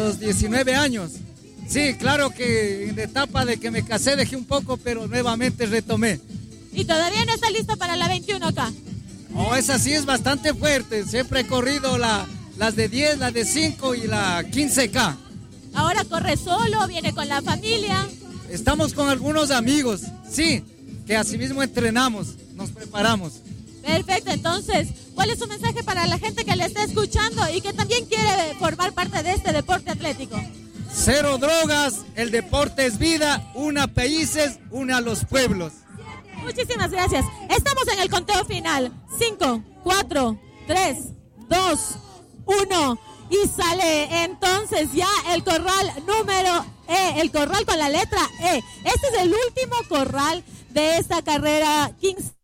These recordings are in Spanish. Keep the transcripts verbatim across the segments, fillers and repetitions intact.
los diecinueve años. Sí, claro que en la etapa de que me casé dejé un poco, pero nuevamente retomé. ¿Y todavía no está listo para la veintiuno K? Oh, esa sí es bastante fuerte. Siempre he corrido la, las de diez, las de cinco y la quince K. ¿Ahora corre solo? ¿Viene con la familia? Estamos con algunos amigos, sí, que asimismo entrenamos, nos preparamos. Perfecto, entonces, ¿cuál es su mensaje para la gente que le está escuchando y que también quiere formar parte de este deporte atlético? Cero drogas, el deporte es vida, una países, una a los pueblos. Muchísimas gracias. Estamos en el conteo final. cinco, cuatro, tres, dos, uno. Y sale entonces ya el corral número E, el corral con la letra E. Este es el último corral de esta carrera Kings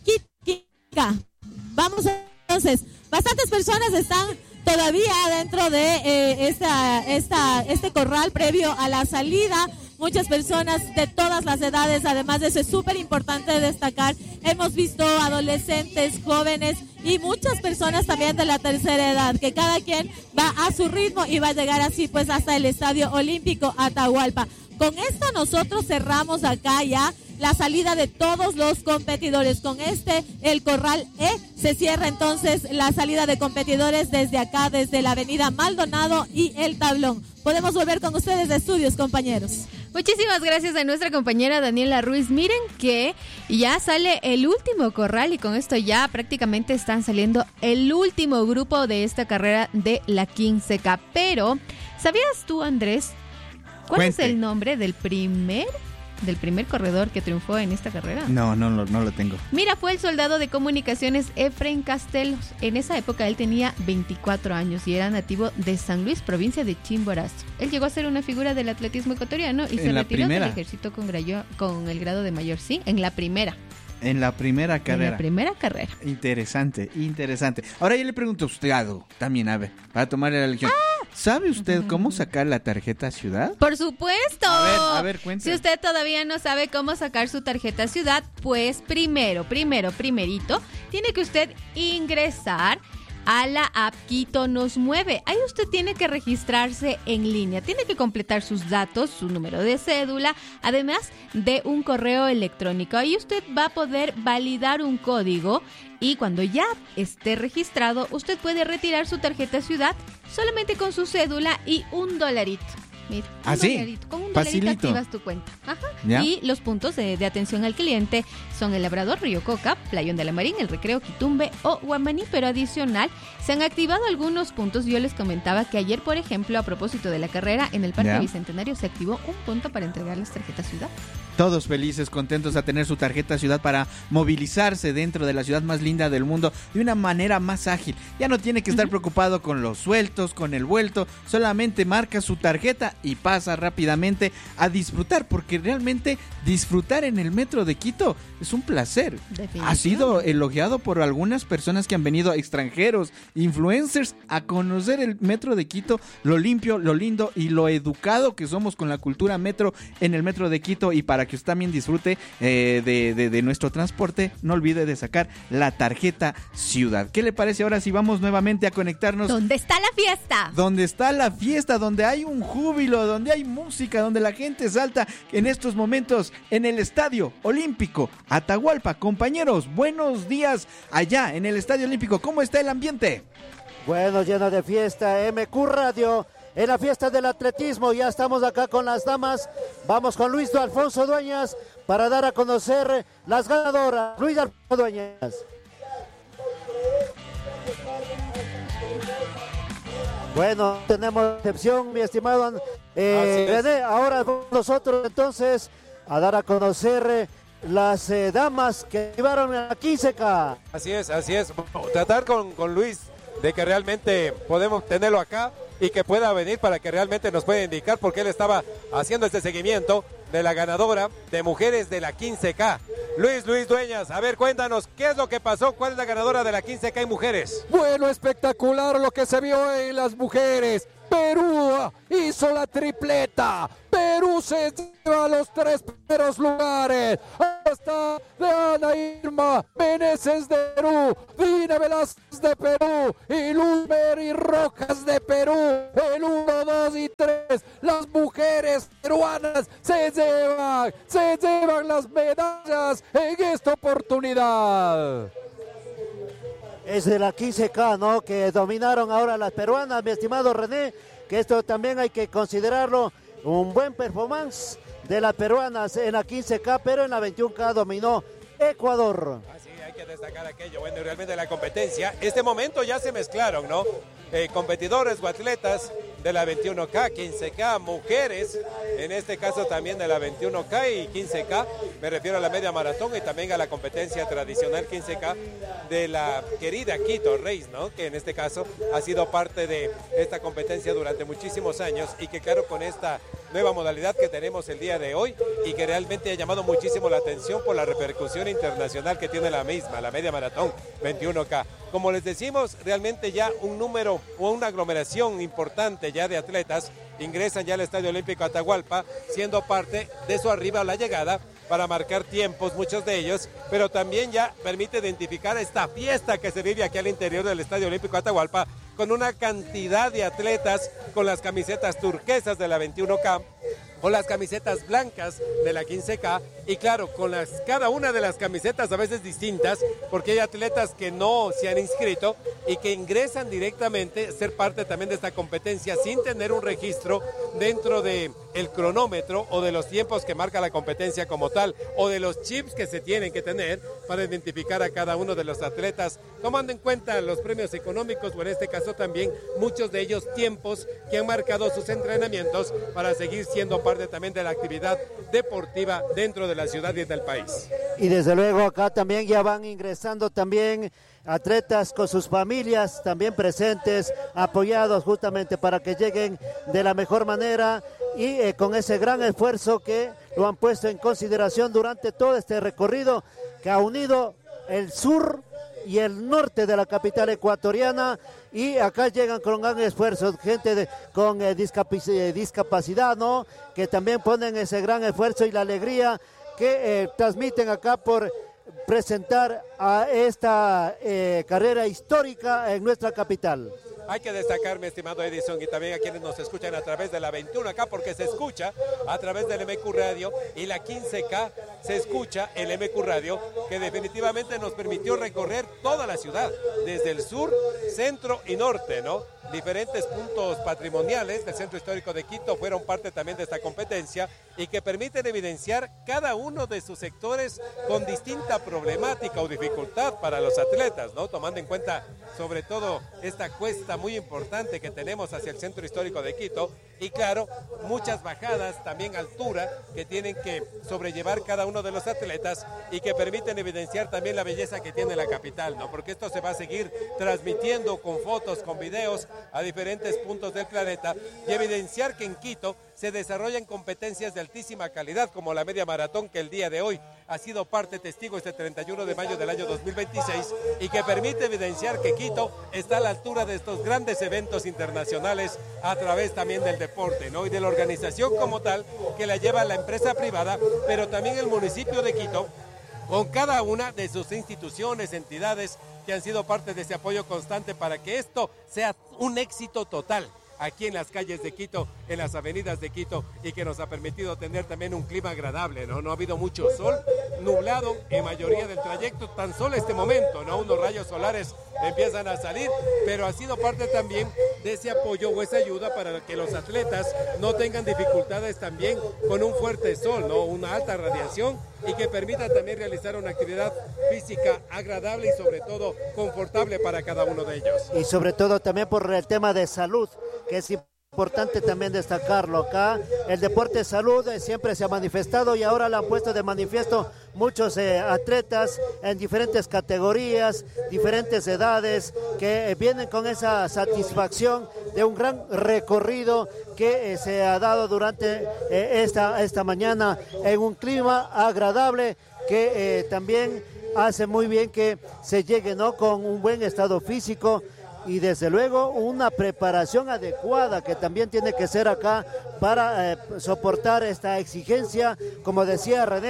K. Vamos entonces. Bastantes personas están todavía dentro de eh, esta, esta, este corral previo a la salida. Muchas personas de todas las edades, además de eso es súper importante destacar, hemos visto adolescentes, jóvenes y muchas personas también de la tercera edad, que cada quien va a su ritmo y va a llegar así pues hasta el Estadio Olímpico Atahualpa. Con esto nosotros cerramos acá ya la salida de todos los competidores. Con este, el corral E, se cierra entonces la salida de competidores desde acá, desde la avenida Maldonado y El Tablón. Podemos volver con ustedes de estudios, compañeros. Muchísimas gracias a nuestra compañera Daniela Ruiz. Miren que ya sale el último corral y con esto ya prácticamente están saliendo el último grupo de esta carrera de la quince K. Pero, ¿sabías tú, Andrés, cuál Cuente. es el nombre del primer... del primer corredor que triunfó en esta carrera? No, no, no, no lo tengo. Mira, fue el soldado de comunicaciones Efraín Castelos. En esa época él tenía veinticuatro años y era nativo de San Luis, provincia de Chimborazo. Él llegó a ser una figura del atletismo ecuatoriano y se retiró primera. del ejército con, grayo, con el grado de mayor, sí, en la primera. En la primera carrera. En la primera carrera. Interesante, interesante. Ahora yo le pregunto a usted algo, también, a ver, para tomarle la lección. ¡Ah! ¿Sabe usted cómo sacar la tarjeta ciudad? Por supuesto. A ver, a ver, cuéntame. Si usted todavía no sabe cómo sacar su tarjeta ciudad, pues primero, primero, primerito, tiene que usted ingresar a la app Quito Nos Mueve. Ahí usted tiene que registrarse en línea, tiene que completar sus datos, su número de cédula, además de un correo electrónico. Ahí usted va a poder validar un código y cuando ya esté registrado, usted puede retirar su tarjeta ciudad solamente con su cédula y un dolarito. Mira, un ¿Ah, sí? dolarito. Con un Facilito. dolarito activas tu cuenta. Ajá. ¿Ya? Y los puntos de, de atención al cliente son el Labrador, Río Coca, Playón de la Marín, el Recreo, Quitumbe o Guamaní, pero adicional se han activado algunos puntos. Yo les comentaba que ayer, por ejemplo, a propósito de la carrera, en el Parque ¿Ya? Bicentenario se activó un punto para entregar las tarjetas ciudad. Todos felices, contentos a tener su tarjeta ciudad para movilizarse dentro de la ciudad más linda del mundo de una manera más ágil. Ya no tiene que estar uh-huh. preocupado con los sueltos, con el vuelto, solamente marca su tarjeta y pasa rápidamente a disfrutar, porque realmente disfrutar en el metro de Quito es un placer. Ha sido elogiado por algunas personas que han venido, extranjeros, influencers, a conocer el metro de Quito, lo limpio, lo lindo y lo educado que somos con la cultura metro en el metro de Quito. Y para que usted también disfrute eh, de, de, de nuestro transporte, no olvide de sacar la tarjeta ciudad. ¿Qué le parece ahora si vamos nuevamente a conectarnos? ¿Dónde está la fiesta? Donde está la fiesta, donde hay un júbilo, donde hay música, donde la gente salta en estos momentos en el Estadio Olímpico Atahualpa. Compañeros, buenos días allá en el Estadio Olímpico. ¿Cómo está el ambiente? Bueno, lleno de fiesta. M Q Radio. En la fiesta del atletismo, ya estamos acá con las damas. Vamos con Luis Alfonso Dueñas para dar a conocer las ganadoras. Luis Alfonso Dueñas. Bueno, tenemos excepción, mi estimado eh, René. Ahora nosotros entonces a dar a conocer eh, las eh, damas que llevaron a la quince K. Así es, así es. Tratar con, con Luis de que realmente podemos tenerlo acá y que pueda venir para que realmente nos pueda indicar, porque él estaba haciendo este seguimiento de la ganadora de mujeres de la quince K. Luis, Luis Dueñas, a ver, cuéntanos, ¿qué es lo que pasó? ¿Cuál es la ganadora de la quince K y mujeres? Bueno, espectacular lo que se vio en las mujeres. Perú hizo la tripleta. Perú se lleva a los tres primeros lugares. Está de Ana Irma Meneses de Perú, Dina Velázquez de Perú y Luz Mary Rojas de Perú. El uno, dos y tres, las mujeres peruanas se llevan, se llevan las medallas en esta oportunidad. Es de la quince K, ¿no? Que dominaron ahora las peruanas, mi estimado René, que esto también hay que considerarlo un buen performance de las peruanas en la quince K, pero en la veintiuno K dominó Ecuador. Así hay que destacar aquello, bueno, y realmente la competencia, este momento ya se mezclaron, ¿no? Eh, competidores o atletas de la veintiuno K, quince K, mujeres, en este caso también de la veintiuno K y quince K, me refiero a la media maratón y también a la competencia tradicional quince K de la querida Quito Race, ¿no? Que en este caso ha sido parte de esta competencia durante muchísimos años y que claro, con esta nueva modalidad que tenemos el día de hoy y que realmente ha llamado muchísimo la atención por la repercusión internacional que tiene la misma, la media maratón veintiuno K. Como les decimos, realmente ya un número o una aglomeración importante ya de atletas ingresan ya al Estadio Olímpico Atahualpa, siendo parte de su arriba a la llegada para marcar tiempos, muchos de ellos, pero también ya permite identificar esta fiesta que se vive aquí al interior del Estadio Olímpico Atahualpa, con una cantidad de atletas con las camisetas turquesas de la veintiuno K, o las camisetas blancas de la quince K, y claro, con las, cada una de las camisetas a veces distintas, porque hay atletas que no se han inscrito y que ingresan directamente a ser parte también de esta competencia sin tener un registro dentro de el cronómetro o de los tiempos que marca la competencia como tal, o de los chips que se tienen que tener para identificar a cada uno de los atletas, tomando en cuenta los premios económicos o en este caso también muchos de ellos tiempos que han marcado sus entrenamientos para seguir siendo parte también de la actividad deportiva dentro de la ciudad y del país. Y desde luego acá también ya van ingresando también atletas con sus familias también presentes, apoyados justamente para que lleguen de la mejor manera y eh, con ese gran esfuerzo que lo han puesto en consideración durante todo este recorrido que ha unido el sur y el norte de la capital ecuatoriana, y acá llegan con gran esfuerzo gente de, con eh, discapac eh, discapacidad, ¿no? Que también ponen ese gran esfuerzo y la alegría que eh, transmiten acá por presentar a esta eh, carrera histórica en nuestra capital. Hay que destacar, mi estimado Edison, y también a quienes nos escuchan a través de la veintiuno K, porque se escucha a través del M Q Radio, y la quince K se escucha el M Q Radio, que definitivamente nos permitió recorrer toda la ciudad, desde el sur, centro y norte, ¿no? Diferentes puntos patrimoniales del Centro Histórico de Quito fueron parte también de esta competencia y que permiten evidenciar cada uno de sus sectores con distinta problemática o dificultad para los atletas, ¿no? Tomando en cuenta sobre todo esta cuesta muy importante que tenemos hacia el Centro Histórico de Quito y claro, muchas bajadas, también altura que tienen que sobrellevar cada uno de los atletas y que permiten evidenciar también la belleza que tiene la capital, ¿no? Porque esto se va a seguir transmitiendo con fotos, con videos a diferentes puntos del planeta y evidenciar que en Quito se desarrollan competencias de altísima calidad como la media maratón, que el día de hoy ha sido parte testigo este treinta y uno de mayo del año dos mil veintiséis y que permite evidenciar que Quito está a la altura de estos grandes eventos internacionales a través también del deporte, ¿no? Y de la organización como tal que la lleva la empresa privada, pero también el municipio de Quito con cada una de sus instituciones, entidades que han sido parte de ese apoyo constante para que esto sea un éxito total aquí en las calles de Quito, en las avenidas de Quito, y que nos ha permitido tener también un clima agradable, ¿no? No ha habido mucho sol, nublado en mayoría del trayecto, tan solo este momento, ¿no? Unos rayos solares empiezan a salir, pero ha sido parte también de ese apoyo o esa ayuda para que los atletas no tengan dificultades también con un fuerte sol, ¿no? Una alta radiación y que permita también realizar una actividad física agradable y sobre todo confortable para cada uno de ellos. Y sobre todo también por el tema de salud, que es importante también destacarlo acá. El deporte de salud eh, siempre se ha manifestado y ahora lo han puesto de manifiesto muchos eh, atletas en diferentes categorías, diferentes edades, que eh, vienen con esa satisfacción de un gran recorrido que eh, se ha dado durante eh, esta, esta mañana en un clima agradable que eh, también hace muy bien que se llegue, ¿no?, con un buen estado físico y desde luego una preparación adecuada que también tiene que ser acá para eh, soportar esta exigencia. Como decía René,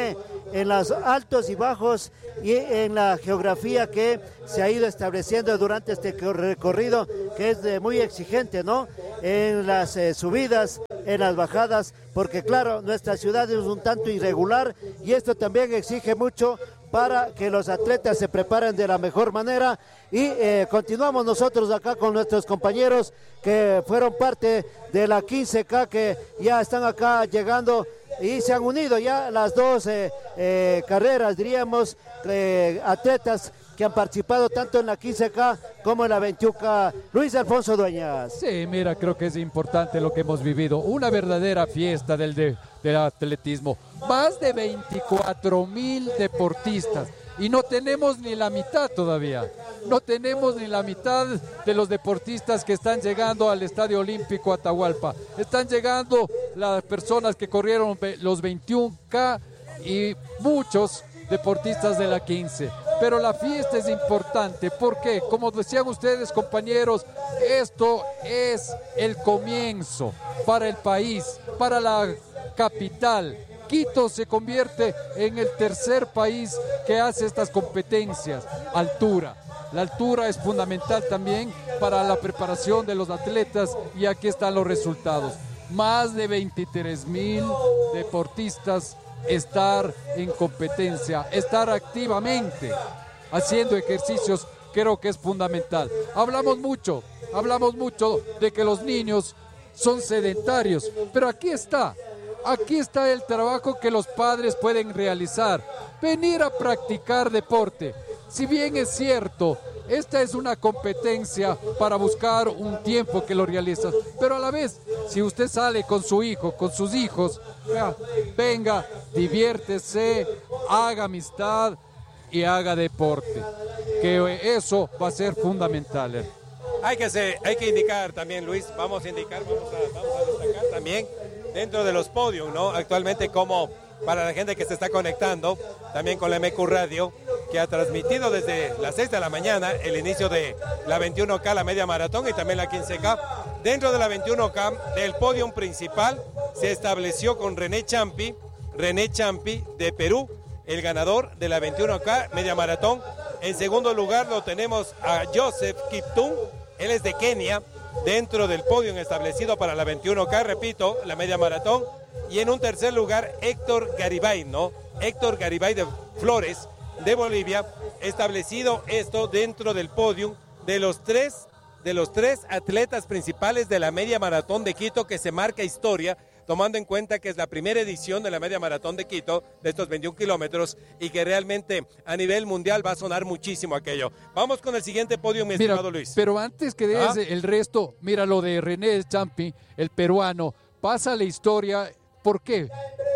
en los altos y bajos y en la geografía que se ha ido estableciendo durante este recorrido, que es de muy exigente, ¿no? En las eh, subidas, en las bajadas, porque claro, nuestra ciudad es un tanto irregular y esto también exige mucho para que los atletas se preparen de la mejor manera. Y eh, continuamos nosotros acá con nuestros compañeros que fueron parte de la quince K, que ya están acá llegando y se han unido ya las dos eh, eh, carreras, diríamos, eh, atletas que han participado tanto en la quince K como en la veintiuno K. Luis Alfonso Dueñas. Sí, mira, creo que es importante lo que hemos vivido. Una verdadera fiesta del, de, del atletismo. Más de veinticuatro mil deportistas. Y no tenemos ni la mitad todavía. No tenemos ni la mitad de los deportistas que están llegando al Estadio Olímpico Atahualpa. Están llegando las personas que corrieron los veintiuno K y muchos deportistas de la quince. Pero la fiesta es importante porque, como decían ustedes, compañeros, esto es el comienzo para el país, para la capital. Quito se convierte en el tercer país que hace estas competencias. Altura. La altura es fundamental también para la preparación de los atletas y aquí están los resultados. Más de veintitrés mil deportistas estar en competencia, estar activamente haciendo ejercicios, creo que es fundamental. Hablamos mucho, hablamos mucho de que los niños son sedentarios, pero aquí está, aquí está el trabajo que los padres pueden realizar, venir a practicar deporte. Si bien es cierto, esta es una competencia para buscar un tiempo que lo realizas, pero a la vez, si usted sale con su hijo, con sus hijos, vea, venga, diviértese, haga amistad y haga deporte, que eso va a ser fundamental. ¿eh? Hay que, ser, hay que indicar también, Luis, vamos a indicar, vamos a, vamos a destacar también dentro de los podios, ¿no? Actualmente, como para la gente que se está conectando, también con la M Q Radio, que ha transmitido desde las seis de la mañana el inicio de la veintiuno K, la media maratón y también la quince K. Dentro de la veintiuno K, del podio principal, se estableció con René Champi, René Champi de Perú, el ganador de la veintiuno K, media maratón. En segundo lugar lo tenemos a Joseph Kiptum, él es de Kenia, dentro del podio establecido para la veintiuno K, repito, la media maratón. Y en un tercer lugar, Héctor Garibay, ¿no? Héctor Garibay de Flores, de Bolivia, establecido esto dentro del podio de los tres, de los tres atletas principales de la media maratón de Quito, que se marca historia, tomando en cuenta que es la primera edición de la media maratón de Quito, de estos veintiún kilómetros, y que realmente a nivel mundial va a sonar muchísimo aquello. Vamos con el siguiente podio, mi mira, estimado Luis. Pero antes que des ¿Ah? el resto, mira lo de René Champi, el peruano, pasa la historia. ¿Por qué?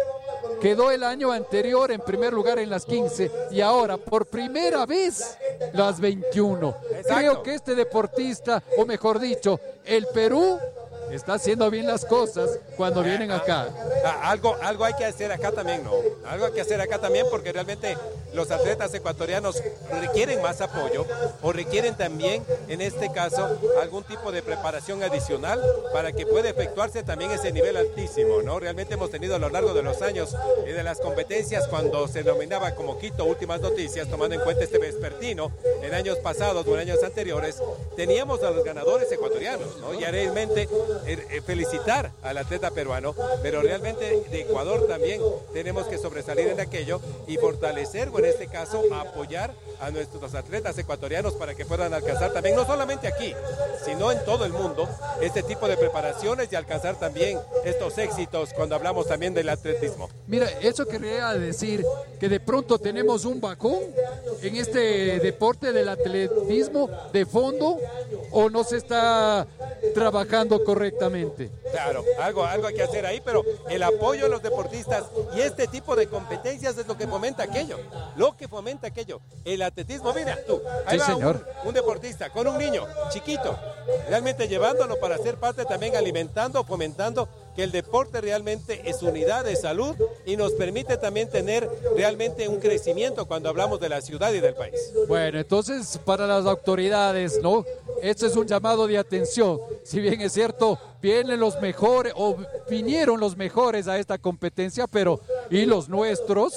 Quedó el año anterior en primer lugar en las quince y ahora por primera vez las veintiuno. Exacto. Creo que este deportista, o mejor dicho, el Perú está haciendo bien las cosas cuando vienen acá. Ah, algo, algo hay que hacer acá también, ¿no? Algo hay que hacer acá también porque realmente los atletas ecuatorianos requieren más apoyo o requieren también, en este caso, algún tipo de preparación adicional para que pueda efectuarse también ese nivel altísimo, ¿no? Realmente hemos tenido a lo largo de los años y de las competencias cuando se denominaba como Quito Últimas Noticias, tomando en cuenta este vespertino, en años pasados o en años anteriores, teníamos a los ganadores ecuatorianos, ¿no? Y realmente eh, felicitar al atleta peruano, pero realmente de Ecuador también tenemos que sobresalir en aquello y fortalecer, o en este caso apoyar a nuestros atletas ecuatorianos para que puedan alcanzar también, no solamente aquí, sino en todo el mundo, este tipo de preparaciones y alcanzar también estos éxitos cuando hablamos también del atletismo. Mira, eso quería decir que de pronto tenemos un bajón en este deporte del atletismo de fondo, o no se está trabajando correctamente. Claro, algo, algo hay que hacer ahí, pero el apoyo a los deportistas y este tipo de competencias es lo que fomenta aquello, lo que fomenta aquello, el atletismo. Mira tú, ahí Sí, va señor. Un, un deportista con un niño chiquito, realmente llevándolo para ser parte también, alimentando, fomentando que el deporte realmente es unidad de salud y nos permite también tener realmente un crecimiento cuando hablamos de la ciudad y del país. Bueno, entonces para las autoridades, ¿no? Esto es un llamado de atención. Si bien es cierto, vienen los mejores o vinieron los mejores a esta competencia, pero ¿y los nuestros?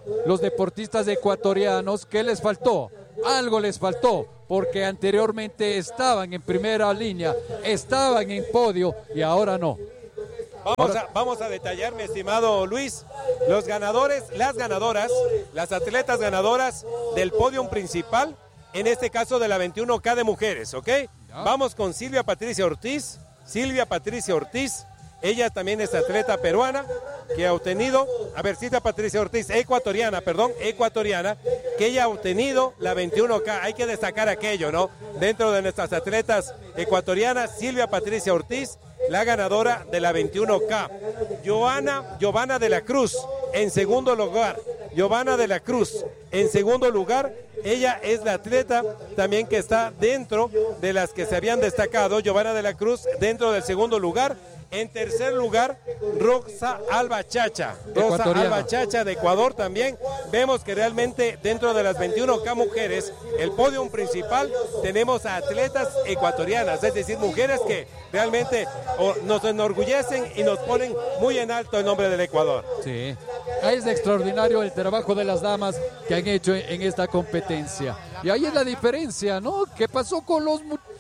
los deportistas ecuatorianos, ¿qué les faltó? Algo les faltó, porque anteriormente estaban en primera línea, estaban en podio y ahora no. Vamos a, vamos a detallar, mi estimado Luis, los ganadores, las ganadoras, las atletas ganadoras del podio principal, en este caso de la veintiuno K de mujeres, ¿ok? Ya. Vamos con Silvia Patricia Ortiz, Silvia Patricia Ortiz, ella también es atleta peruana, que ha obtenido, a ver, Silvia Patricia Ortiz, ecuatoriana, perdón, ecuatoriana, que ella ha obtenido la veintiuno K, hay que destacar aquello, ¿no? Dentro de nuestras atletas ecuatorianas, Silvia Patricia Ortiz, la ganadora de la veintiuno K. Giovanna, Giovanna de la Cruz, en segundo lugar. Giovanna de la Cruz, en segundo lugar. Ella es la atleta también que está dentro de las que se habían destacado. Giovanna de la Cruz dentro del segundo lugar. En tercer lugar, Rosa Alba Chacha. Rosa Alba Chacha de Ecuador también. Vemos que realmente dentro de las veintiuno K mujeres, el podio principal, tenemos a atletas ecuatorianas, es decir, mujeres que realmente oh, nos enorgullecen y nos ponen muy en alto el nombre del Ecuador. Sí, es extraordinario el trabajo de las damas que han hecho en esta competencia. Y ahí es la diferencia, ¿no? ¿Qué pasó con los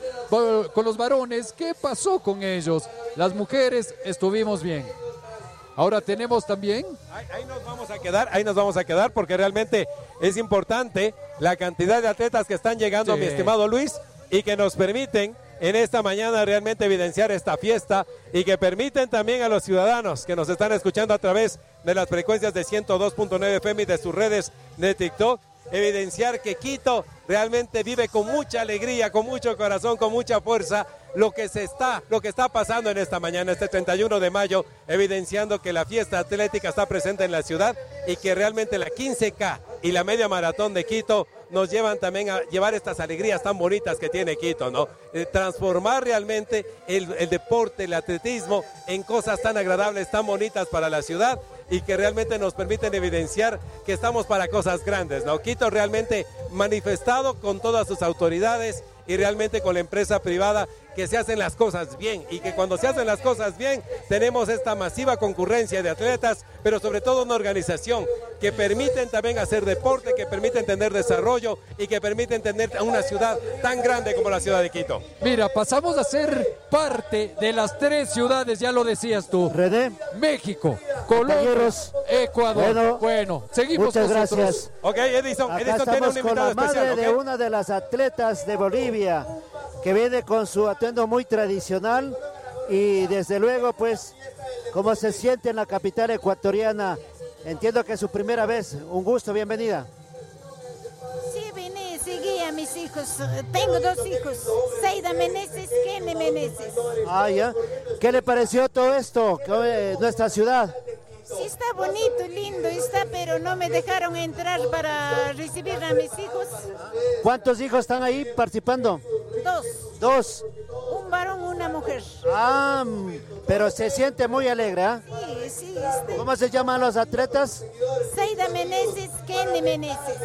con los varones? ¿Qué pasó con ellos? Las mujeres estuvimos bien. Ahora tenemos también... Ahí, ahí nos vamos a quedar, ahí nos vamos a quedar porque realmente es importante la cantidad de atletas que están llegando, sí, mi estimado Luis, y que nos permiten en esta mañana realmente evidenciar esta fiesta y que permiten también a los ciudadanos que nos están escuchando a través de las frecuencias de ciento dos punto nueve F M y de sus redes de TikTok, evidenciar que Quito realmente vive con mucha alegría, con mucho corazón, con mucha fuerza lo que se está, lo que está pasando en esta mañana, este treinta y uno de mayo, evidenciando que la fiesta atlética está presente en la ciudad y que realmente la quince K y la media maratón de Quito nos llevan también a llevar estas alegrías tan bonitas que tiene Quito, ¿no? Eh, transformar realmente el, el deporte, el atletismo en cosas tan agradables, tan bonitas para la ciudad y que realmente nos permiten evidenciar que estamos para cosas grandes, ¿no? Quito realmente manifestado con todas sus autoridades y realmente con la empresa privada que se hacen las cosas bien y que cuando se hacen las cosas bien tenemos esta masiva concurrencia de atletas, pero sobre todo una organización que permiten también hacer deporte, que permiten tener desarrollo y que permiten tener una ciudad tan grande como la ciudad de Quito. Mira, pasamos a ser parte de las tres ciudades, ya lo decías tú. René. México, Colombia, Ecuador. Bueno, bueno, seguimos. Muchas nosotros. gracias. Ok, Edison, Acá Edison tiene un invitado con la especial. madre ¿okay? de una de las atletas de Bolivia, que viene con su atuendo muy tradicional y desde luego pues cómo se siente en la capital ecuatoriana. Entiendo que es su primera vez. Un gusto, bienvenida. Sí, vine, seguí a mis hijos. Tengo dos hijos, Seida Meneses, Kenny Meneses. Ah, ya. ¿Qué le pareció todo esto? Eh, nuestra ciudad. Sí, está bonito, lindo está, pero no me dejaron entrar para recibir a mis hijos. ¿Cuántos hijos están ahí participando? Dos. Dos. Un varón, una mujer. Ah, pero se siente muy alegre, ¿ah? ¿eh? Sí, sí. Este... ¿Cómo se llaman los atletas? Seida Meneses, Kenny Meneses.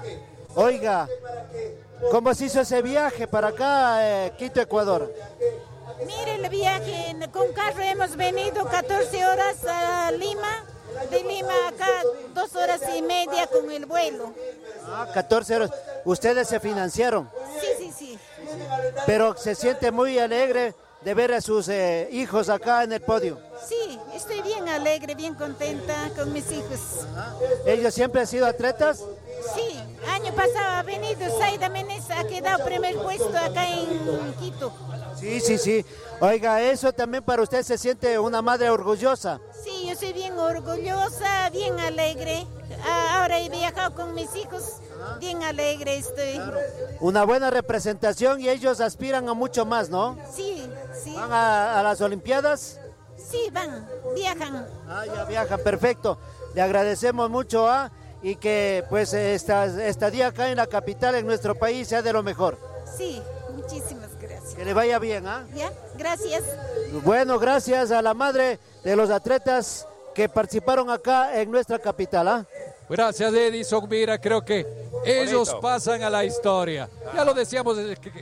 Oiga, ¿cómo se hizo ese viaje para acá, eh, Quito, Ecuador? Mire el viaje, con carro hemos venido catorce horas a Lima, de Lima acá dos horas y media con el vuelo. Ah, catorce horas. ¿Ustedes se financiaron? Sí, sí, sí. Pero se siente muy alegre de ver a sus eh, hijos acá en el podio. Sí, estoy bien alegre, bien contenta con mis hijos. ¿Ellos siempre han sido atletas? Sí, año pasado ha venido Seida Meneses, ha quedado primer puesto acá en Quito. Sí, sí, sí. Oiga, eso también para usted se siente una madre orgullosa. Sí, yo soy bien orgullosa, bien alegre. Ah, ahora he viajado con mis hijos, bien alegre estoy. Claro. Una buena representación y ellos aspiran a mucho más, ¿no? Sí, sí. ¿Van a, a las Olimpiadas? Sí, van, viajan. Ah, ya viajan, perfecto. Le agradecemos mucho a... y que pues esta estadía acá en la capital, en nuestro país, sea de lo mejor. Sí, muchísimas gracias. Que le vaya bien, ¿ah? ¿Ya? Gracias. Bueno, gracias a la madre de los atletas que participaron acá en nuestra capital, ¿ah? Gracias, Edison. Mira, creo que ellos Bonito. pasan a la historia. Ya lo decíamos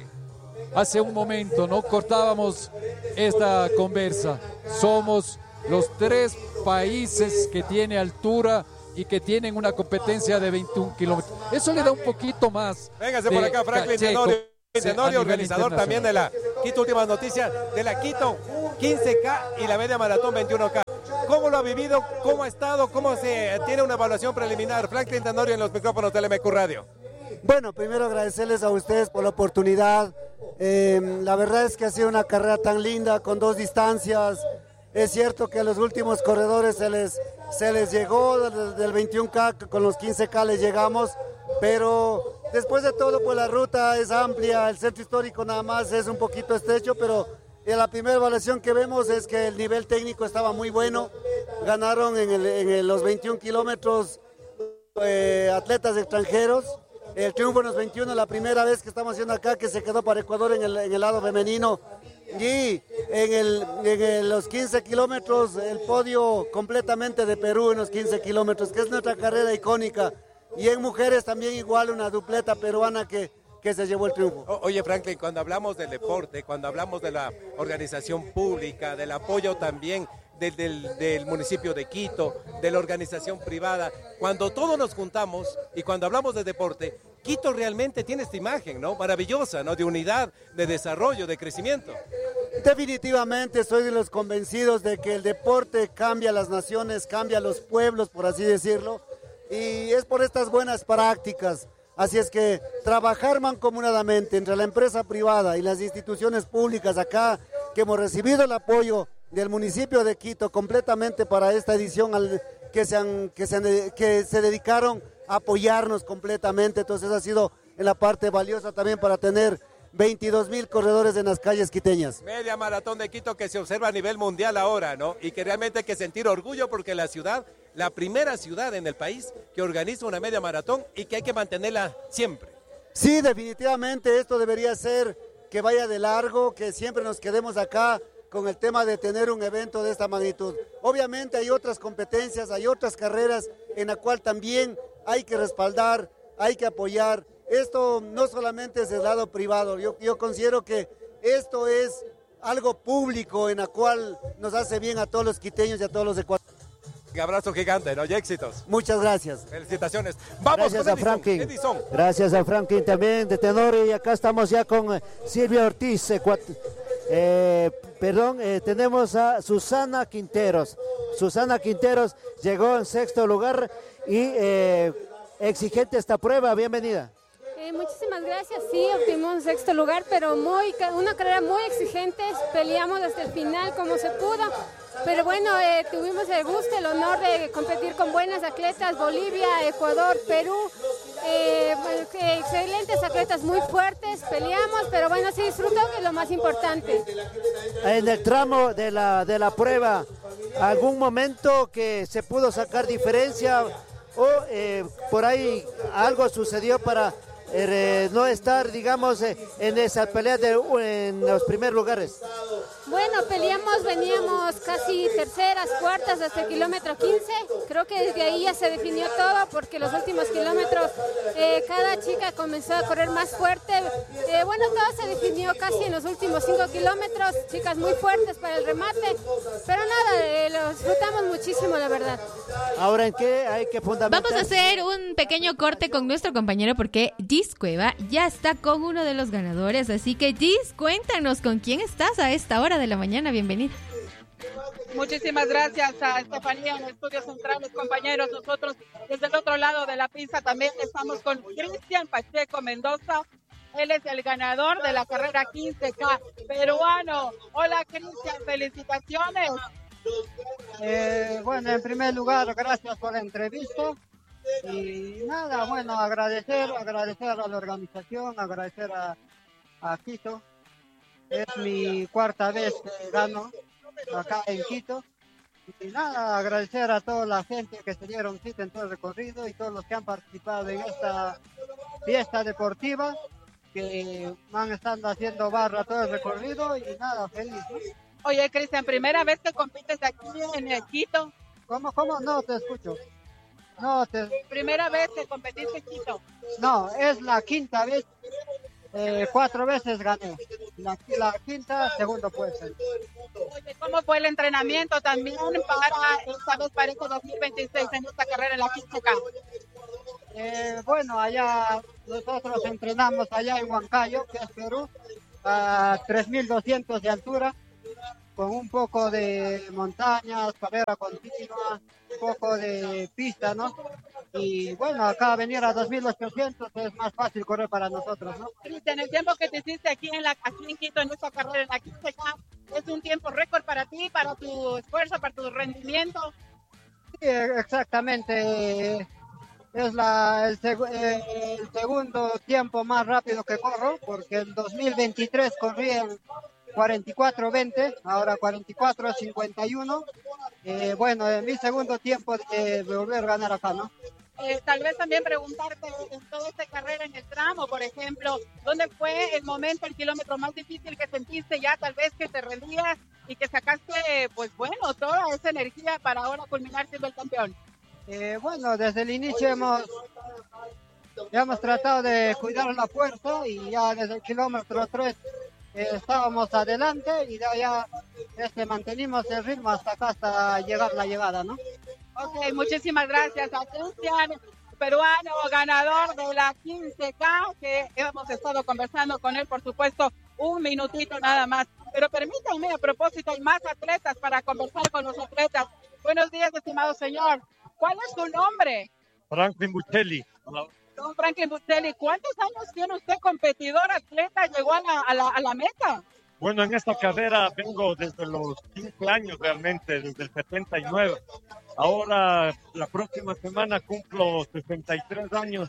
hace un momento, ¿no? Cortábamos esta conversa. Somos los tres países que tiene altura y que tienen una competencia de veintiún kilómetros. Eso le da un poquito más. Véngase por acá, Franklin Tenorio, Tenorio, organizador también de la Quito Últimas Noticias, de la Quito quince K y la media maratón veintiuno K. ¿Cómo lo ha vivido? ¿Cómo ha estado? ¿Cómo se tiene una evaluación preliminar? Franklin Tenorio en los micrófonos de L M Q Radio. Bueno, primero agradecerles a ustedes por la oportunidad. Eh, la verdad es que ha sido una carrera tan linda, con dos distancias. Es cierto que a los últimos corredores se les, se les llegó del, del veintiuno K, con los quince K les llegamos, pero después de todo, pues la ruta es amplia, el centro histórico nada más es un poquito estrecho, pero en la primera evaluación que vemos es que el nivel técnico estaba muy bueno. Ganaron en, el, en el, los veintiún kilómetros eh, atletas extranjeros. El triunfo en los veintiuno, la primera vez que estamos haciendo acá, que se quedó para Ecuador en el, en el lado femenino. Y en, el, en el, los quince kilómetros, el podio completamente de Perú en los quince kilómetros, que es nuestra carrera icónica. Y en mujeres también igual una dupleta peruana que, que se llevó el triunfo. O, oye, Franklin, cuando hablamos del deporte, cuando hablamos de la organización pública, del apoyo también del, del, del municipio de Quito, de la organización privada, cuando todos nos juntamos y cuando hablamos de deporte, Quito realmente tiene esta imagen, ¿no? Maravillosa, ¿no? De unidad, de desarrollo, de crecimiento. Definitivamente soy de los convencidos de que el deporte cambia las naciones, cambia los pueblos, por así decirlo, y es por estas buenas prácticas. Así es que trabajar mancomunadamente entre la empresa privada y las instituciones públicas acá, que hemos recibido el apoyo del municipio de Quito completamente para esta edición, al, que, se han, que, se han, que se dedicaron a apoyarnos completamente. Entonces ha sido en la parte valiosa también para tener veintidós mil corredores en las calles quiteñas. Media maratón de Quito que se observa a nivel mundial ahora, ¿no? Y que realmente hay que sentir orgullo porque la ciudad, la primera ciudad en el país que organiza una media maratón y que hay que mantenerla siempre. Sí, definitivamente esto debería ser que vaya de largo, que siempre nos quedemos acá con el tema de tener un evento de esta magnitud. Obviamente hay otras competencias, hay otras carreras en la cual también hay que respaldar, hay que apoyar. Esto no solamente es el lado privado, yo, yo considero que esto es algo público en la cual nos hace bien a todos los quiteños y a todos los ecuatorianos. Un abrazo gigante, ¿no? Y éxitos. Muchas gracias. Felicitaciones. Vamos Gracias con a Edison. Franklin. Edison. Gracias a Franklin también de Tenorio. Y acá estamos ya con eh, Silvia Ortiz. Eh, eh, perdón, eh, tenemos a Susana Quinteros. Susana Quinteros llegó en sexto lugar y eh, exigente esta prueba. Bienvenida. Eh, muchísimas gracias, sí, obtuvimos sexto lugar, pero muy una carrera muy exigente, peleamos hasta el final como se pudo, pero bueno, eh, tuvimos el gusto, el honor de competir con buenas atletas, Bolivia, Ecuador, Perú, eh, excelentes atletas muy fuertes, peleamos, pero bueno, se disfrutó, que es lo más importante. En el tramo de la, de la prueba, ¿algún momento que se pudo sacar diferencia o eh, por ahí algo sucedió para Eh, no estar, digamos, eh, en esa pelea de, en los primeros lugares? Bueno, peleamos, veníamos casi terceras, cuartas hasta el kilómetro quince. Creo que desde ahí ya se definió todo porque los últimos kilómetros eh, cada chica comenzó a correr más fuerte. Eh, bueno, todo se definió casi en los últimos cinco kilómetros. Chicas muy fuertes para el remate. Pero nada, eh, lo disfrutamos muchísimo, la verdad. Ahora, ¿en qué hay que fundamentar? Vamos a hacer un pequeño corte con nuestro compañero porque Gis Cueva ya está con uno de los ganadores. Así que Gis, cuéntanos con quién estás a esta hora de la mañana. Bienvenida. Muchísimas gracias a Estefanía en Estudios Centrales, compañeros. Nosotros desde el otro lado de la pista también estamos con Cristian Pacheco Mendoza. Él es el ganador de la carrera quince K peruano. Hola Cristian, felicitaciones. Eh, bueno, en primer lugar, gracias por la entrevista. Y nada, bueno, agradecer, agradecer a la organización, agradecer a, a Quito. Es mi cuarta vez que gano acá en Quito. Y nada, agradecer a toda la gente que se dieron cita en todo el recorrido y todos los que han participado en esta fiesta deportiva, que van estando haciendo barra todo el recorrido y nada, feliz. Oye, Cristian, ¿primera vez que compites aquí en el Quito? ¿Cómo, cómo? No te escucho. No, te... ¿Primera vez que competiste en Quito? No, es la quinta vez. Eh, cuatro veces gané. La, la quinta, segundo puesto. Oye, ¿Cómo fue el entrenamiento también para esta vez para este dos mil veintiséis en esta carrera en la quince K? Eh, bueno, allá nosotros entrenamos allá en Huancayo, que es Perú, a tres mil doscientos de altura, con un poco de montañas, carrera continua, un poco de pista, ¿no? Y bueno, acá venir a dos mil ochocientos es más fácil correr para nosotros, ¿no? Cristian, el tiempo que te hiciste aquí en la aquí en Quito en esta carrera en la quince K es un tiempo récord para ti, para tu esfuerzo, para tu rendimiento. Sí, exactamente. Es la, el, seg eh, el segundo tiempo más rápido que corro, porque en dos mil veintitrés corrí en cuarenta y cuatro veinte, ahora cuarenta y cuatro cincuenta y uno. Eh, bueno, en mi segundo tiempo de volver a ganar acá, ¿no? Eh, tal vez también preguntarte en toda esta carrera en el tramo, por ejemplo, ¿dónde fue el momento, el kilómetro más difícil que sentiste ya tal vez que te rendías y que sacaste, pues bueno, toda esa energía para ahora culminar siendo el campeón? Eh, bueno, desde el inicio hemos, ya hemos tratado de cuidar la fuerza y ya desde el kilómetro tres eh, estábamos adelante y de allá este, mantenimos el ritmo hasta acá, hasta llegar la llegada, ¿no? Ok, muchísimas gracias a Cristian, peruano, ganador de la quince K, que hemos estado conversando con él, por supuesto, un minutito nada más. Pero permítanme, a propósito, hay más atletas para conversar con los atletas. Buenos días, estimado señor. ¿Cuál es su nombre? Franklin Buccelli. Don Franklin Buccelli, ¿cuántos años tiene usted competidor, atleta, llegó a la, a la, a la meta? Bueno, en esta carrera vengo desde los quince años realmente, desde el setenta y nueve. Ahora, la próxima semana cumplo sesenta y tres años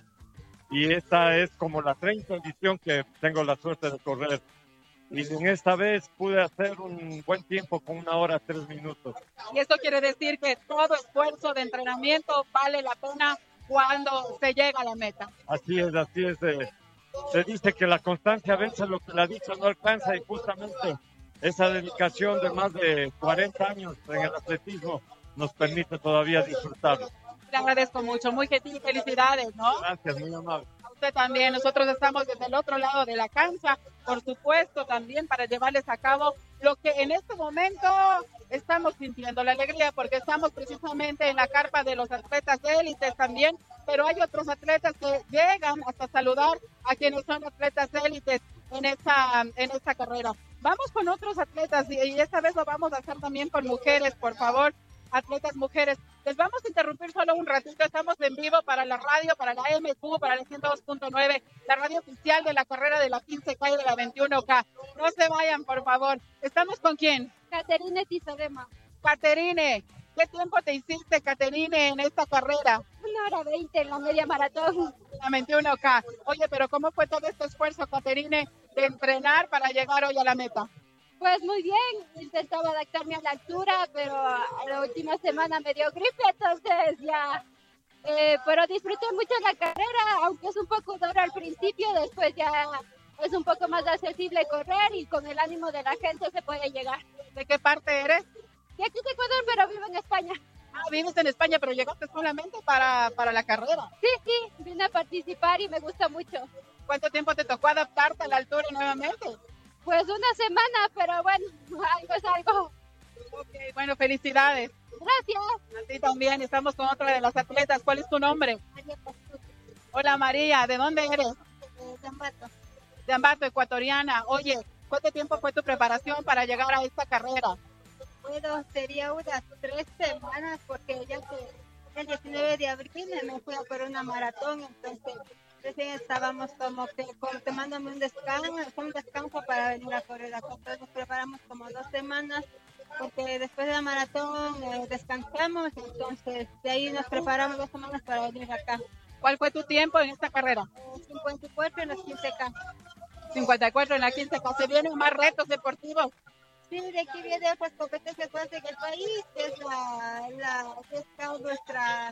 y esta es como la treinta edición que tengo la suerte de correr. Y en esta vez pude hacer un buen tiempo con una hora, tres minutos. Y esto quiere decir que todo esfuerzo de entrenamiento vale la pena cuando se llega a la meta. Así es, así es. Eh, se dice que la constancia vence lo que la dicha no alcanza y justamente esa dedicación de más de cuarenta años en el atletismo nos permite todavía disfrutarlo. Le agradezco mucho, muy gentil, felicidades, ¿no? Gracias, muy amable. Usted también, nosotros estamos desde el otro lado de la cancha, por supuesto, también para llevarles a cabo lo que en este momento estamos sintiendo, la alegría, porque estamos precisamente en la carpa de los atletas de élites también, pero hay otros atletas que llegan hasta saludar a quienes son atletas de élites en esta, en esta carrera. Vamos con otros atletas y, y esta vez lo vamos a hacer también con mujeres, por favor. Atletas mujeres, les vamos a interrumpir solo un ratito, estamos en vivo para la radio, para la M Q, para la ciento dos punto nueve, la radio oficial de la carrera de la quince K y de la veintiuno K. No se vayan, por favor. ¿Estamos con quién? Caterine Tizarema. Caterine, ¿qué tiempo te hiciste, Caterine, en esta carrera? Una hora veinte en la media maratón. La veintiuno K. Oye, pero ¿cómo fue todo este esfuerzo, Caterine, de entrenar para llegar hoy a la meta? Pues muy bien, intentaba adaptarme a la altura, pero a la última semana me dio gripe, entonces ya, eh, pero disfruté mucho la carrera, aunque es un poco duro al principio, después ya es un poco más accesible correr y con el ánimo de la gente se puede llegar. ¿De qué parte eres? De aquí de Ecuador, pero vivo en España. Ah, vives en España, pero llegaste solamente para, para la carrera. Sí, sí, vine a participar y me gusta mucho. ¿Cuánto tiempo te tocó adaptarte a la altura nuevamente? Pues una semana, pero bueno, algo es algo. Ok, bueno, felicidades. Gracias. A ti también, estamos con otra de las atletas. ¿Cuál es tu nombre? María Pastor. Hola María, ¿de dónde eres? De Ambato. De Ambato, ecuatoriana. Oye, ¿cuánto tiempo fue tu preparación para llegar a esta carrera? Bueno, sería unas tres semanas porque ya que el diecinueve de abril me fui a correr una maratón, entonces recién estábamos como que como tomándome un descanso, un descanso para venir a correr acá. Entonces nos preparamos como dos semanas porque después de la maratón eh, descansamos, entonces de ahí nos preparamos dos semanas para venir acá. ¿Cuál fue tu tiempo en esta carrera? cincuenta y cuatro en las quince K. cincuenta y cuatro en la quince K. ¿Se vienen más retos deportivos? Sí, de aquí viene otras competencias más en el país, que es la, la que es nuestra,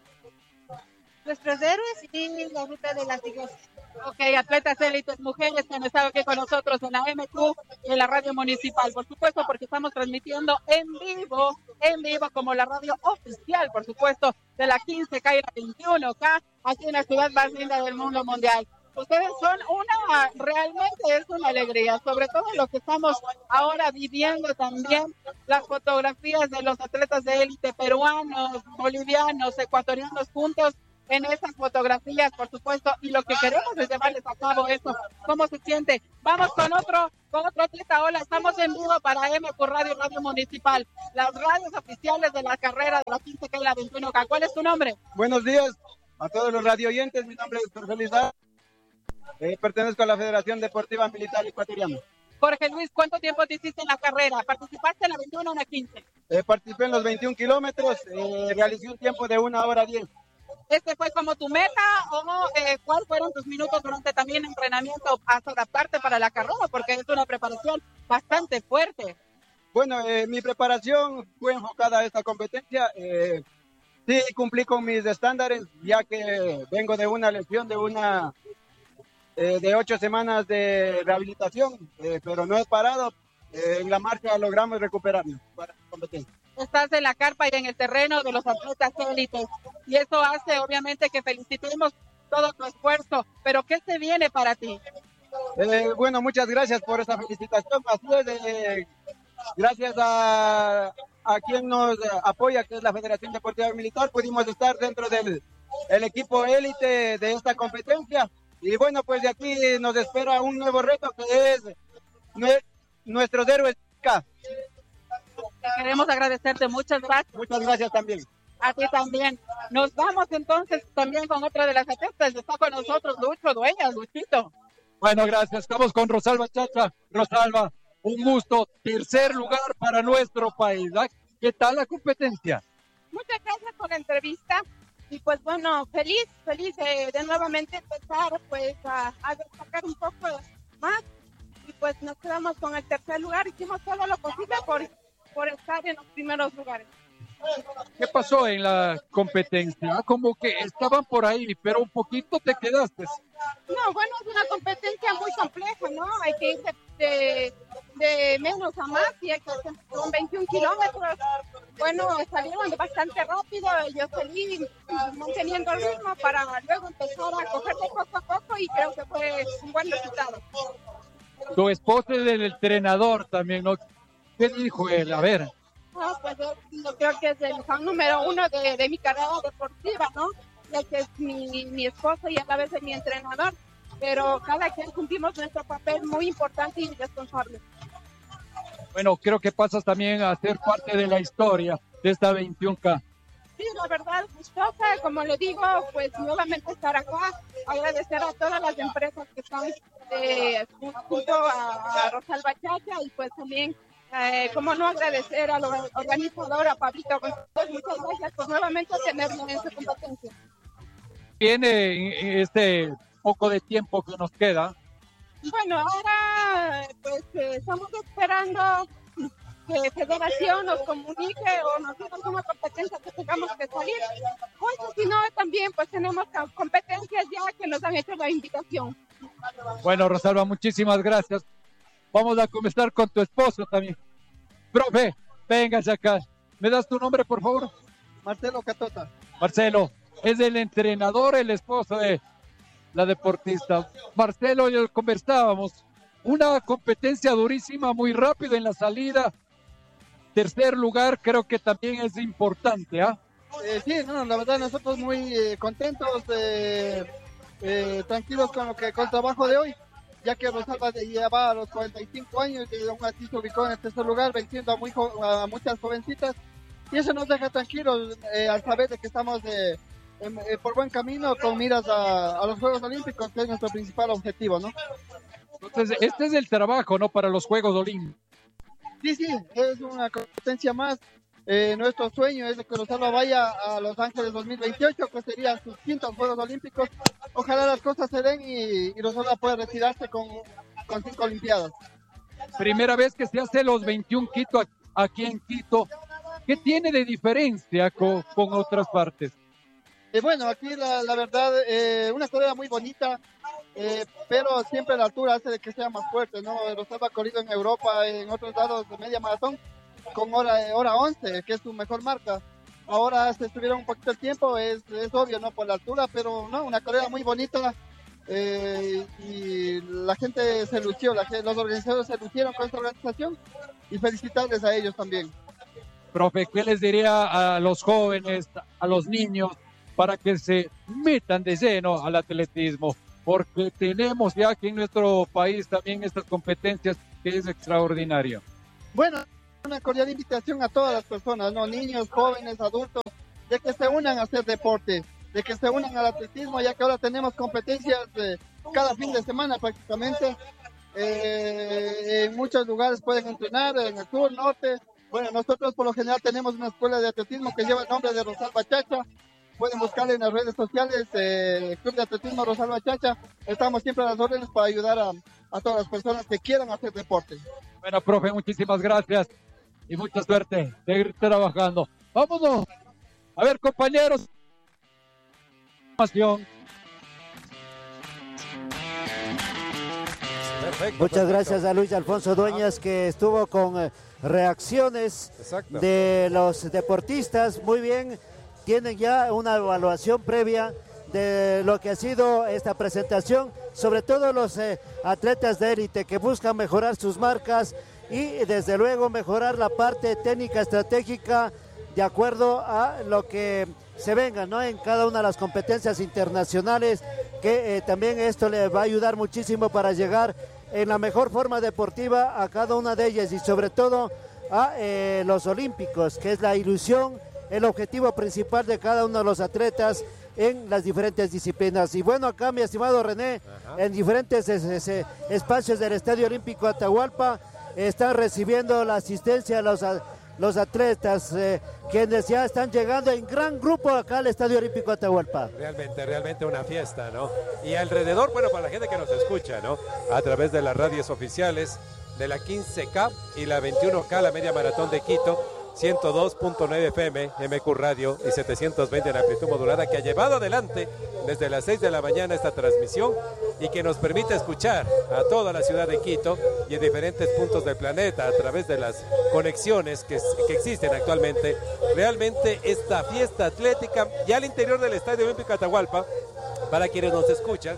nuestros héroes y la ruta de las iglesias. Ok, atletas élites, mujeres que han estado aquí con nosotros en la M Q y en la radio municipal, por supuesto, porque estamos transmitiendo en vivo, en vivo como la radio oficial, por supuesto, de la quince K y la veintiuno K, aquí en la ciudad más linda del mundo mundial. Ustedes son una, realmente es una alegría, sobre todo lo que estamos ahora viviendo también, las fotografías de los atletas de élite peruanos, bolivianos, ecuatorianos juntos en esas fotografías, por supuesto, y lo que queremos es llevarles a cabo eso. ¿Cómo se siente? Vamos con otro, con otro atleta. Hola, estamos en vivo para M Q Radio, Radio Municipal, las radios oficiales de la carrera de la quince K y la veintiuno K. ¿Cuál es tu nombre? Buenos días a todos los radio oyentes, mi nombre es Jorge Luis Dávila, eh, pertenezco a la Federación Deportiva Militar Ecuatoriana. Jorge Luis, ¿cuánto tiempo te hiciste en la carrera? ¿Participaste en la veintiuno o en la quince? Eh, participé en los veintiún kilómetros, eh, realicé un tiempo de una hora diez. ¿Este fue como tu meta o eh, cuáles fueron tus minutos durante también entrenamiento hasta adaptarte para la carrera? Porque es una preparación bastante fuerte. Bueno, eh, mi preparación fue enfocada a esta competencia. Eh, sí, cumplí con mis estándares, ya que vengo de una lesión de una eh, de ocho semanas de rehabilitación, eh, pero no he parado. Eh, en la marcha logramos recuperarnos para la competencia. Estás en la carpa y en el terreno de los atletas élites y eso hace obviamente que felicitemos todo tu esfuerzo, pero ¿qué se viene para ti? Eh, bueno, muchas gracias por esa felicitación. Así es, eh, gracias a, a quien nos apoya, que es la Federación Deportiva Militar, pudimos estar dentro del el equipo élite de esta competencia y bueno, pues de aquí nos espera un nuevo reto que es nue- nuestros héroes. Queremos agradecerte, muchas gracias. Muchas gracias también. A ti también. Nos vamos entonces también con otra de las atletas. Está con nosotros Lucho Dueñas, Luchito. Bueno, gracias. Estamos con Rosalba Chacha. Rosalba, un gusto. Tercer lugar para nuestro país. ¿Ah? ¿Qué tal la competencia? Muchas gracias por la entrevista. Y pues bueno, feliz, feliz de, de nuevamente empezar pues a, a destacar un poco más. Y pues nos quedamos con el tercer lugar. Hicimos todo lo posible por... por estar en los primeros lugares. ¿Qué pasó en la competencia? Como que estaban por ahí, pero un poquito te quedaste. No, bueno, es una competencia muy compleja, ¿no? Hay que ir de, de, de menos a más y hay que hacer con veintiún kilómetros. Bueno, salieron bastante rápido, yo salí manteniendo el ritmo para luego empezar a cogerle poco a poco y creo que fue un buen resultado. Tu esposo es el entrenador también, ¿no? ¿Qué dijo él? A ver. No, pues yo, yo creo que es el fan número uno de, de mi carrera deportiva, ¿no? Ya que es mi, mi esposo y a la vez es mi entrenador. Pero cada quien cumplimos nuestro papel muy importante y responsable. Bueno, creo que pasas también a ser parte de la historia de esta veintiún K. Sí, la verdad, gustosa, como le digo, pues nuevamente estar acá, agradecer a todas las empresas que están eh, junto a, a Rosalba Chacha y pues también Eh, como no agradecer a la organizadora Pablito González, muchas gracias por nuevamente tenerme en esta competencia. Tiene este poco de tiempo que nos queda. Bueno, ahora pues eh, estamos esperando que Federación nos comunique o nos diga alguna competencia que tengamos que salir. Pues si no, también pues tenemos competencias ya que nos han hecho la invitación. Bueno, Rosalba, muchísimas gracias. Vamos a comenzar con tu esposo también. Profe, véngase acá. ¿Me das tu nombre, por favor? Marcelo Catota. Marcelo, es el entrenador, el esposo de la deportista. Marcelo, yo conversábamos. Una competencia durísima, muy rápido en la salida. Tercer lugar, creo que también es importante, ¿ah? Eh, sí, no, la verdad nosotros muy eh, contentos, eh, eh, tranquilos con lo que con el trabajo de hoy, ya que Rosalba lleva a los cuarenta y cinco años y aún así se ubicó en el tercer lugar, venciendo a, muy jo- a muchas jovencitas, y eso nos deja tranquilos eh, al saber de que estamos eh, en, eh, por buen camino con miras a, a los Juegos Olímpicos, que es nuestro principal objetivo, ¿no? Entonces, este es el trabajo, ¿no? Para los Juegos Olímpicos. Sí, sí, es una competencia más. Eh, nuestro sueño es de que Rosalba vaya a Los Ángeles dos mil veintiocho, que serían sus quintos Juegos Olímpicos. Ojalá las cosas se den y, y Rosalba pueda retirarse con, con cinco Olimpiadas. Primera vez que se hace los veintiún Quito aquí en Quito. ¿Qué tiene de diferencia con, con otras partes? Eh, bueno, aquí la, la verdad, eh, una carrera muy bonita, eh, pero siempre la altura hace de que sea más fuerte, ¿no? Rosalba ha corrido en Europa, en otros lados de media maratón, con hora, hora once, que es su mejor marca. Ahora se estuvieron un poquito el tiempo, es, es obvio, ¿no? Por la altura, pero no, una carrera muy bonita, eh, y la gente se lució, la, los organizadores se lucieron con esta organización y felicitarles a ellos también. Profe, ¿qué les diría a los jóvenes, a los niños, para que se metan de lleno al atletismo? Porque tenemos ya aquí en nuestro país también estas competencias que es extraordinario. Bueno, una cordial invitación a todas las personas, ¿no? Niños, jóvenes, adultos, de que se unan a hacer deporte, de que se unan al atletismo, ya que ahora tenemos competencias eh, cada fin de semana prácticamente. Eh, en muchos lugares pueden entrenar, en el sur, norte. Bueno, nosotros por lo general tenemos una escuela de atletismo que lleva el nombre de Rosalba Chacha. Pueden buscarle en las redes sociales, eh, Club de Atletismo Rosalba Chacha. Estamos siempre a las órdenes para ayudar a, a todas las personas que quieran hacer deporte. Bueno, profe, muchísimas gracias y mucha suerte. Seguir trabajando. Vámonos. A ver, compañeros. Perfecto, Muchas perfecto. gracias a Luis Alfonso Dueñas, que estuvo con eh, reacciones Exacto. de los deportistas. Muy bien, tienen ya una evaluación previa de lo que ha sido esta presentación, sobre todo los eh, atletas de élite que buscan mejorar sus marcas y desde luego mejorar la parte técnica estratégica de acuerdo a lo que se venga, ¿no? En cada una de las competencias internacionales, que eh, también esto le va a ayudar muchísimo para llegar en la mejor forma deportiva a cada una de ellas y sobre todo a eh, los olímpicos, que es la ilusión, el objetivo principal de cada uno de los atletas en las diferentes disciplinas. Y bueno, acá mi estimado René, Ajá. en diferentes es, es, espacios del Estadio Olímpico Atahualpa están recibiendo la asistencia a los, a, los atletas, eh, quienes ya están llegando en gran grupo acá al Estadio Olímpico Atahualpa. Realmente, realmente una fiesta, ¿no? Y alrededor, bueno, para la gente que nos escucha, ¿no? A través de las radios oficiales de la quince K y la veintiuno K, la media maratón de Quito, ciento dos punto nueve F M, M Q Radio y setecientos veinte en amplitud modulada, que ha llevado adelante desde las seis de la mañana esta transmisión y que nos permite escuchar a toda la ciudad de Quito y en diferentes puntos del planeta a través de las conexiones que, que existen actualmente. Realmente esta fiesta atlética y al interior del Estadio Olímpico Atahualpa, para quienes nos escuchan,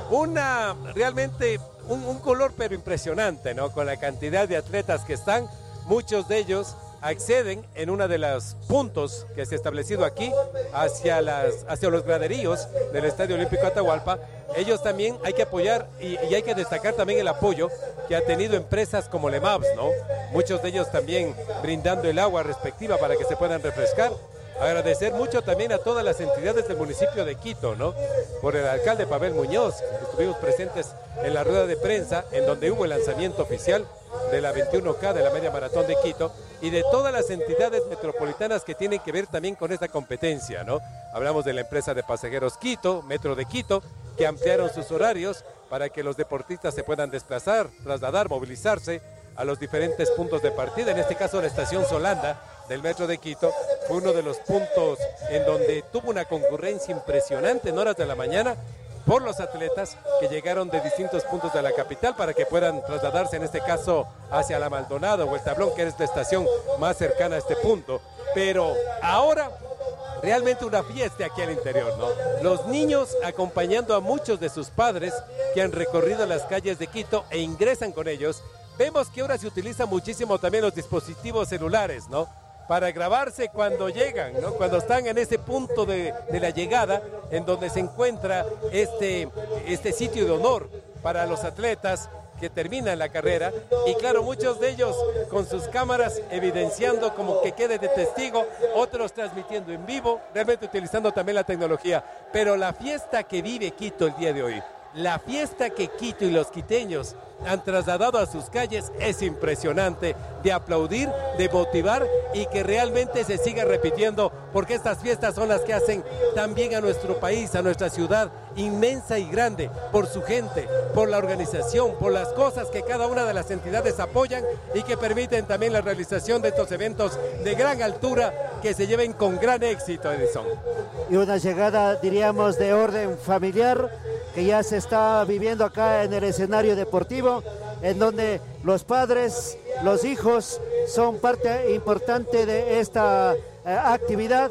una realmente un, un color pero impresionante, ¿no? Con la cantidad de atletas que están, muchos de ellos acceden en uno de los puntos que se ha establecido aquí hacia, las, hacia los graderíos del Estadio Olímpico Atahualpa. Ellos también hay que apoyar y, y hay que destacar también el apoyo que ha tenido empresas como Le Mavs, ¿no? Muchos de ellos también brindando el agua respectiva para que se puedan refrescar. Agradecer mucho también a todas las entidades del municipio de Quito, ¿no? Por el alcalde Pavel Muñoz, estuvimos presentes en la rueda de prensa en donde hubo el lanzamiento oficial de la veintiuno K de la media maratón de Quito y de todas las entidades metropolitanas que tienen que ver también con esta competencia, ¿no? Hablamos de la empresa de pasajeros Quito, Metro de Quito, que ampliaron sus horarios para que los deportistas se puedan desplazar, trasladar, movilizarse a los diferentes puntos de partida. En este caso la estación Solanda del Metro de Quito fue uno de los puntos en donde tuvo una concurrencia impresionante en horas de la mañana por los atletas que llegaron de distintos puntos de la capital para que puedan trasladarse en este caso hacia la Maldonado o el Tablón, que es la estación más cercana a este punto. Pero ahora realmente una fiesta aquí al interior, ¿no? Los niños acompañando a muchos de sus padres que han recorrido las calles de Quito e ingresan con ellos. Vemos que ahora se utilizan muchísimo también los dispositivos celulares, ¿no? Para grabarse cuando llegan, ¿no? Cuando están en ese punto de, de la llegada, en donde se encuentra este, este sitio de honor para los atletas que terminan la carrera. Y claro, muchos de ellos con sus cámaras evidenciando como que quede de testigo, otros transmitiendo en vivo, realmente utilizando también la tecnología. Pero la fiesta que vive Quito el día de hoy, la fiesta que Quito y los quiteños han trasladado a sus calles es impresionante, de aplaudir, de motivar y que realmente se siga repitiendo, porque estas fiestas son las que hacen también a nuestro país, a nuestra ciudad inmensa y grande, por su gente, por la organización, por las cosas que cada una de las entidades apoyan y que permiten también la realización de estos eventos de gran altura que se lleven con gran éxito, Edison. Y una llegada, diríamos, de orden familiar que ya se está viviendo acá en el escenario deportivo, en donde los padres, los hijos son parte importante de esta eh, actividad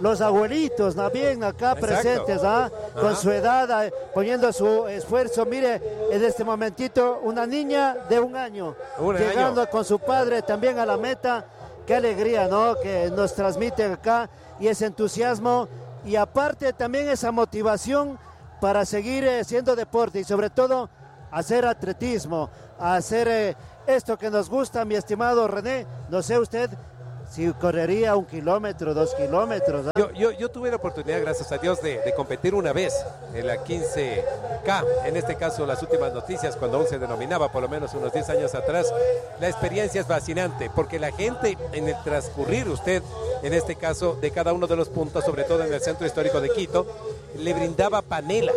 los abuelitos, ¿no? Bien acá Exacto. presentes, ¿ah? Con Ajá. su edad, eh, poniendo su esfuerzo. Mire, en este momentito, una niña de un año, Un llegando año. con su padre también a la meta. Qué alegría, ¿no? Que nos transmite acá y ese entusiasmo y aparte también esa motivación para seguir eh, haciendo deporte y sobre todo hacer atletismo, hacer eh, esto que nos gusta, mi estimado René. No sé usted si correría un kilómetro, dos kilómetros. ¿no? Yo, yo, yo tuve la oportunidad, gracias a Dios, de, de competir una vez en la quince K, en este caso las últimas noticias, cuando aún se denominaba, por lo menos unos diez años atrás. La experiencia es fascinante, porque la gente en el transcurrir, usted, en este caso, de cada uno de los puntos, sobre todo en el centro histórico de Quito, le brindaba panela,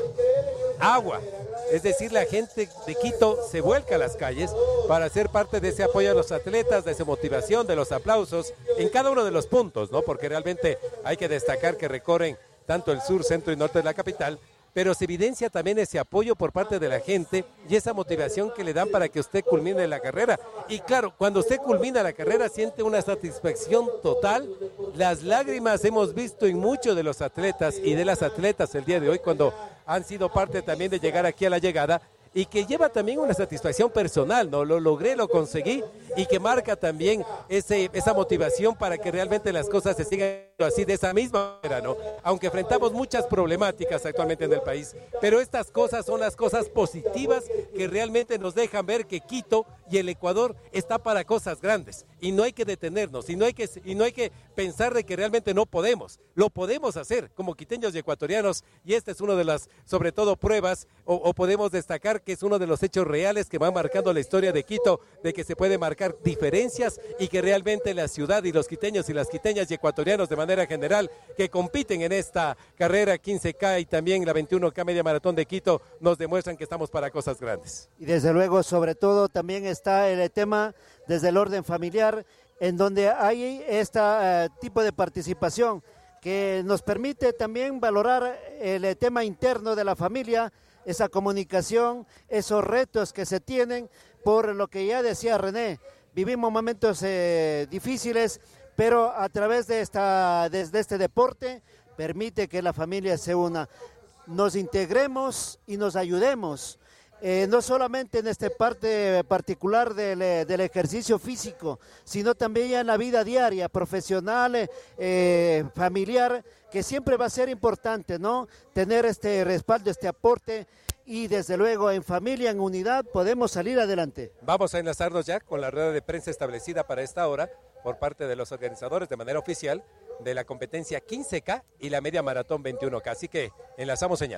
agua. Es decir, la gente de Quito se vuelca a las calles para ser parte de ese apoyo a los atletas, de esa motivación, de los aplausos en cada uno de los puntos, ¿no? Porque realmente hay que destacar que recorren tanto el sur, centro y norte de la capital, pero se evidencia también ese apoyo por parte de la gente y esa motivación que le dan para que usted culmine la carrera. Y claro, cuando usted culmina la carrera siente una satisfacción total. Las lágrimas hemos visto en muchos de los atletas y de las atletas el día de hoy cuando han sido parte también de llegar aquí a la llegada y que lleva también una satisfacción personal, ¿no? Lo logré, lo conseguí y que marca también ese, esa motivación para que realmente las cosas se sigan así de esa misma manera, ¿no? Aunque enfrentamos muchas problemáticas actualmente en el país, pero estas cosas son las cosas positivas que realmente nos dejan ver que Quito y el Ecuador está para cosas grandes y no hay que detenernos y no hay que, y no hay que pensar de que realmente no podemos, lo podemos hacer como quiteños y ecuatorianos y esta es una de las, sobre todo, pruebas o, o podemos destacar que es uno de los hechos reales que van marcando la historia de Quito, de que se puede marcar diferencias y que realmente la ciudad y los quiteños y las quiteñas y ecuatorianos de manera general que compiten en esta carrera quince K y también la veintiuno K Media Maratón de Quito nos demuestran que estamos para cosas grandes. Y desde luego, sobre todo, también está el tema desde el orden familiar, en donde hay este uh, tipo de participación que nos permite también valorar el eh, tema interno de la familia, esa comunicación, esos retos que se tienen, por lo que ya decía René, vivimos momentos eh, difíciles, pero a través de, esta, de, de este deporte permite que la familia se una, nos integremos y nos ayudemos. Eh, no solamente en esta parte particular del, del ejercicio físico, sino también ya en la vida diaria, profesional, eh, familiar, que siempre va a ser importante, ¿no? Tener este respaldo, este aporte y desde luego en familia, en unidad, podemos salir adelante. Vamos a enlazarnos ya con la rueda de prensa establecida para esta hora por parte de los organizadores de manera oficial de la competencia quince K y la media maratón veintiuno K, así que enlazamos señal.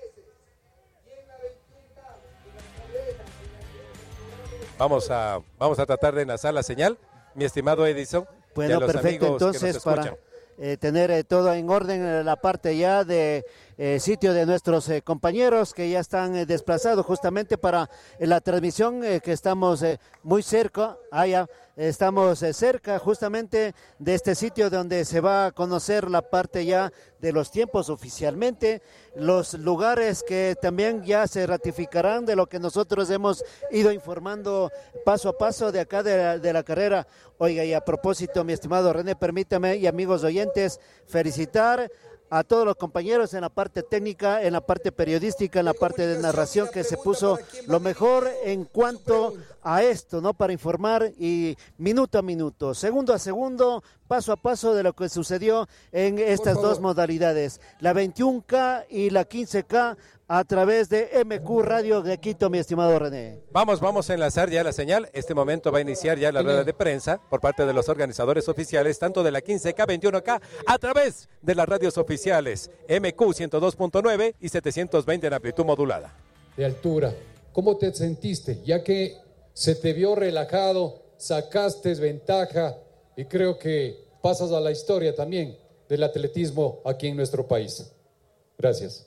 Vamos a, vamos a tratar de enlazar la señal, mi estimado Edison. Bueno, perfecto, entonces para eh, tener eh, todo en orden en la parte ya de eh, sitio de nuestros eh, compañeros que ya están eh, desplazados justamente para eh, la transmisión eh, que estamos eh, muy cerca, allá estamos eh, cerca justamente de este sitio donde se va a conocer la parte ya de los tiempos oficialmente, los lugares que también ya se ratificarán de lo que nosotros hemos ido informando paso a paso de acá de la, de la carrera. Oiga, y a propósito, mi estimado René, permítame y amigos oyentes, felicitar a todos los compañeros en la parte técnica, en la parte periodística, en la parte de narración, que se puso lo mejor en cuanto a esto, ¿no? Para informar y minuto a minuto, segundo a segundo, paso a paso de lo que sucedió en estas dos modalidades, la veintiuno K y la quince K, a través de M Q Radio de Quito, mi estimado René. Vamos, vamos a enlazar ya la señal. Este momento va a iniciar ya la rueda de prensa por parte de los organizadores oficiales, tanto de la quince K, veintiuno K, a través de las radios oficiales M Q ciento dos punto nueve y setecientos veinte en amplitud modulada. De altura, ¿cómo te sentiste? Ya que se te vio relajado, sacaste ventaja y creo que pasas a la historia también del atletismo aquí en nuestro país. Gracias.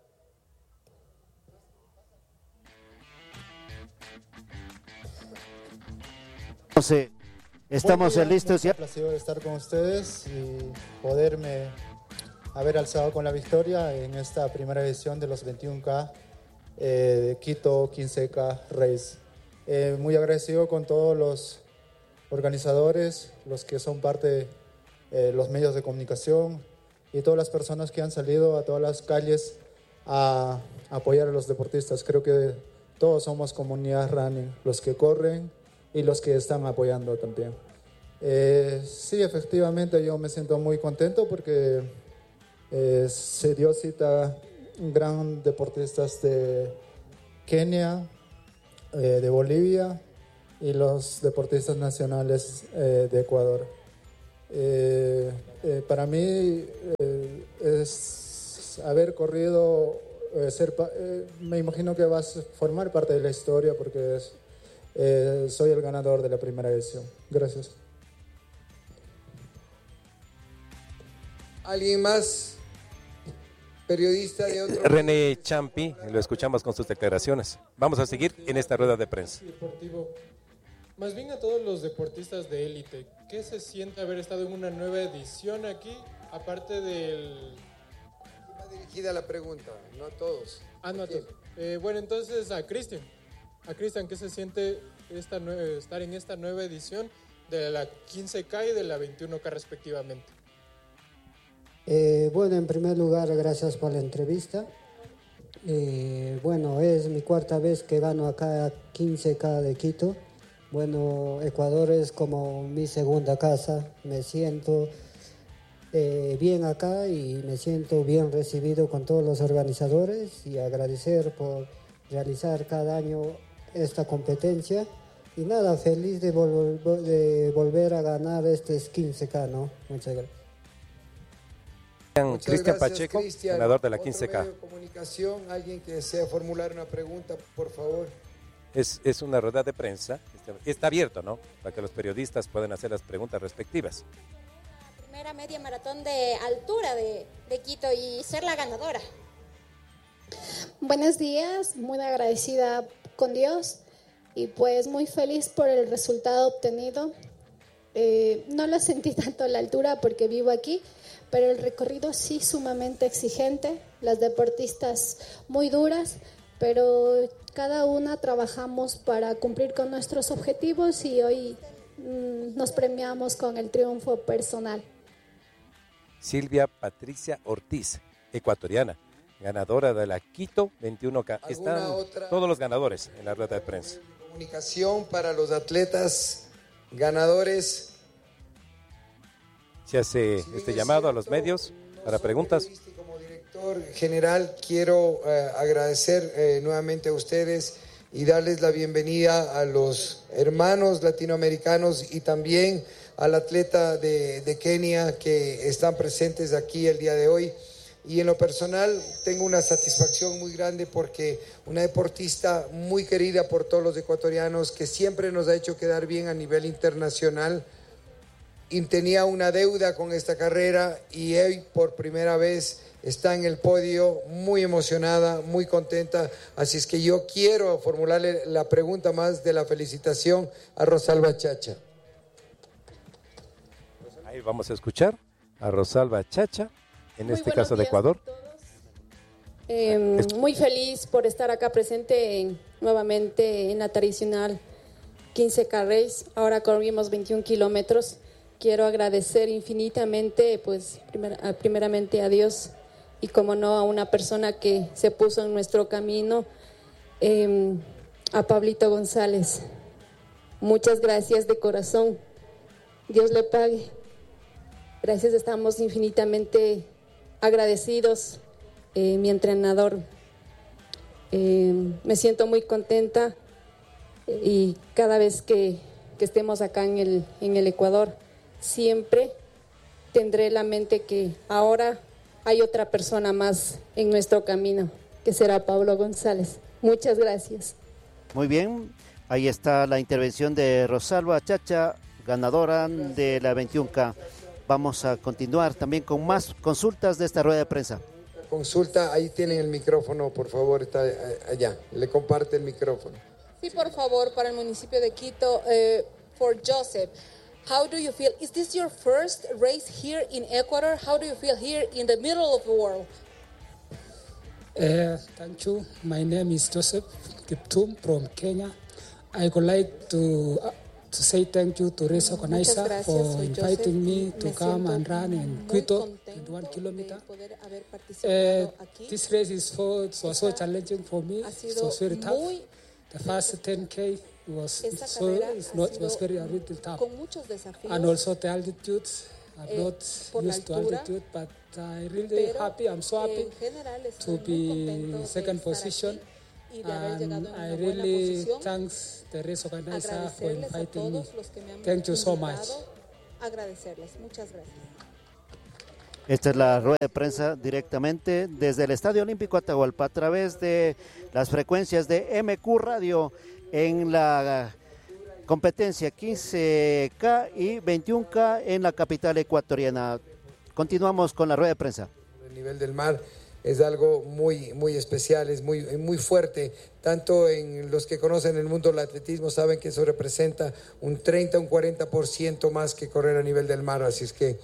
Entonces, estamos Buen día, listos ya. Un placer estar con ustedes y poderme haber alzado con la victoria en esta primera edición de los veintiuno K eh, de Quito quince K Race. Eh, muy agradecido con todos los organizadores, los que son parte de eh, los medios de comunicación, y todas las personas que han salido a todas las calles a apoyar a los deportistas. Creo que todos somos comunidad running, los que corren y los que están apoyando también. Eh, sí, efectivamente yo me siento muy contento porque eh, se dio cita gran deportistas de Kenia, eh, de Bolivia y los deportistas nacionales eh, de Ecuador. Eh, eh, para mí eh, es haber corrido, eh, ser, eh, me imagino que vas a formar parte de la historia porque es, eh, soy el ganador de la primera edición. Gracias. ¿Alguien más? Periodista de otro... René Champi, lo escuchamos con sus declaraciones. Vamos a seguir en esta rueda de prensa. Deportivo. Más bien a todos los deportistas de élite, ¿qué se siente haber estado en una nueva edición aquí? Aparte del... Va dirigida la pregunta, no a todos. Ah, no a todos. Eh, bueno, entonces a Cristian. A Cristian, ¿qué se siente esta nue- estar en esta nueva edición de la quince K y de la veintiuno K respectivamente? Eh, bueno, en primer lugar, gracias por la entrevista. Eh, bueno, es mi cuarta vez que gano acá quince K de Quito. Bueno, Ecuador es como mi segunda casa. Me siento eh, bien acá y me siento bien recibido con todos los organizadores y agradecer por realizar cada año esta competencia. Y nada, feliz de, vol- de volver a ganar este quince K, ¿no? Muchas gracias. Cristian Pacheco, Cristian. ganador de la Otro quince K. medio de comunicación, alguien que desea formular una pregunta, por favor. Es, es una rueda de prensa, está, está abierto, ¿no? Para que los periodistas puedan hacer las preguntas respectivas. Primera media maratón de altura de, de Quito y ser la ganadora. Buenos días, muy agradecida con Dios y pues muy feliz por el resultado obtenido. Eh, no lo sentí tanto a la altura porque vivo aquí, pero el recorrido sí sumamente exigente, las deportistas muy duras, pero cada una trabajamos para cumplir con nuestros objetivos y hoy mmm, nos premiamos con el triunfo personal. Silvia Patricia Ortiz, ecuatoriana, ganadora de la Quito veintiuno K. Están otra? todos los ganadores en la rueda de prensa. Comunicación para los atletas ganadores. Se hace este llamado a los medios para preguntas. Director general, quiero eh, agradecer eh, nuevamente a ustedes y darles la bienvenida a los hermanos latinoamericanos y también al atleta de, de Kenia que están presentes aquí el día de hoy. Y en lo personal tengo una satisfacción muy grande porque una deportista muy querida por todos los ecuatorianos que siempre nos ha hecho quedar bien a nivel internacional. Y tenía una deuda con esta carrera y hoy por primera vez está en el podio, muy emocionada, muy contenta. Así es que yo quiero formularle la pregunta más de la felicitación a Rosalba Chacha. Ahí vamos a escuchar a Rosalba Chacha, en Muy este buenos caso de días Ecuador. Eh, muy feliz por estar acá presente en- nuevamente en la tradicional quince K Race. Ahora corrimos veintiún kilómetros. Quiero agradecer infinitamente, pues, primer- a- primeramente a Dios y, como no, a una persona que se puso en nuestro camino, eh, a Pablito González. Muchas gracias de corazón. Dios le pague. Gracias, estamos infinitamente agradecidos. Eh, mi entrenador, eh, me siento muy contenta eh, y cada vez que, que estemos acá en el, en el Ecuador, siempre tendré la mente que ahora hay otra persona más en nuestro camino, que será Pablo González. Muchas gracias. Muy bien, ahí está la intervención de Rosalba Chacha, ganadora de la veintiún K. Vamos a continuar también con más consultas de esta rueda de prensa. Consulta, ahí tienen el micrófono, por favor, está allá. Le comparte el micrófono. Sí, por favor, para el municipio de Quito, uh, for Joseph. How do you feel? Is this your first race here in Ecuador? How do you feel here in the middle of the world? Uh, thank you. My name is Joseph Kiptum from Kenya. I would like to uh, to say thank you to Race Organizer gracias, for soy inviting Joseph, me to me come and run in Quito, twenty-one kilometer. Uh, this race is for, was so challenging for me. It was very tough. The first ten K was so it not, was very a little tough. And also the altitude. I'm eh, not used to altitude, but I'm really pero, happy. I'm so happy to be second position. And I really thank the race organizer for inviting me. Thank you so much. Agradecerles. Muchas gracias. Esta es la rueda de prensa directamente desde el Estadio Olímpico Atahualpa a través de las frecuencias de M Q Radio en la competencia quince K y veintiuno K en la capital ecuatoriana. Continuamos con la rueda de prensa. El nivel del mar es algo muy, muy especial, es muy, muy fuerte. Tanto en los que conocen el mundo del atletismo saben que eso representa un treinta, un cuarenta por ciento más que correr a nivel del mar. Así es que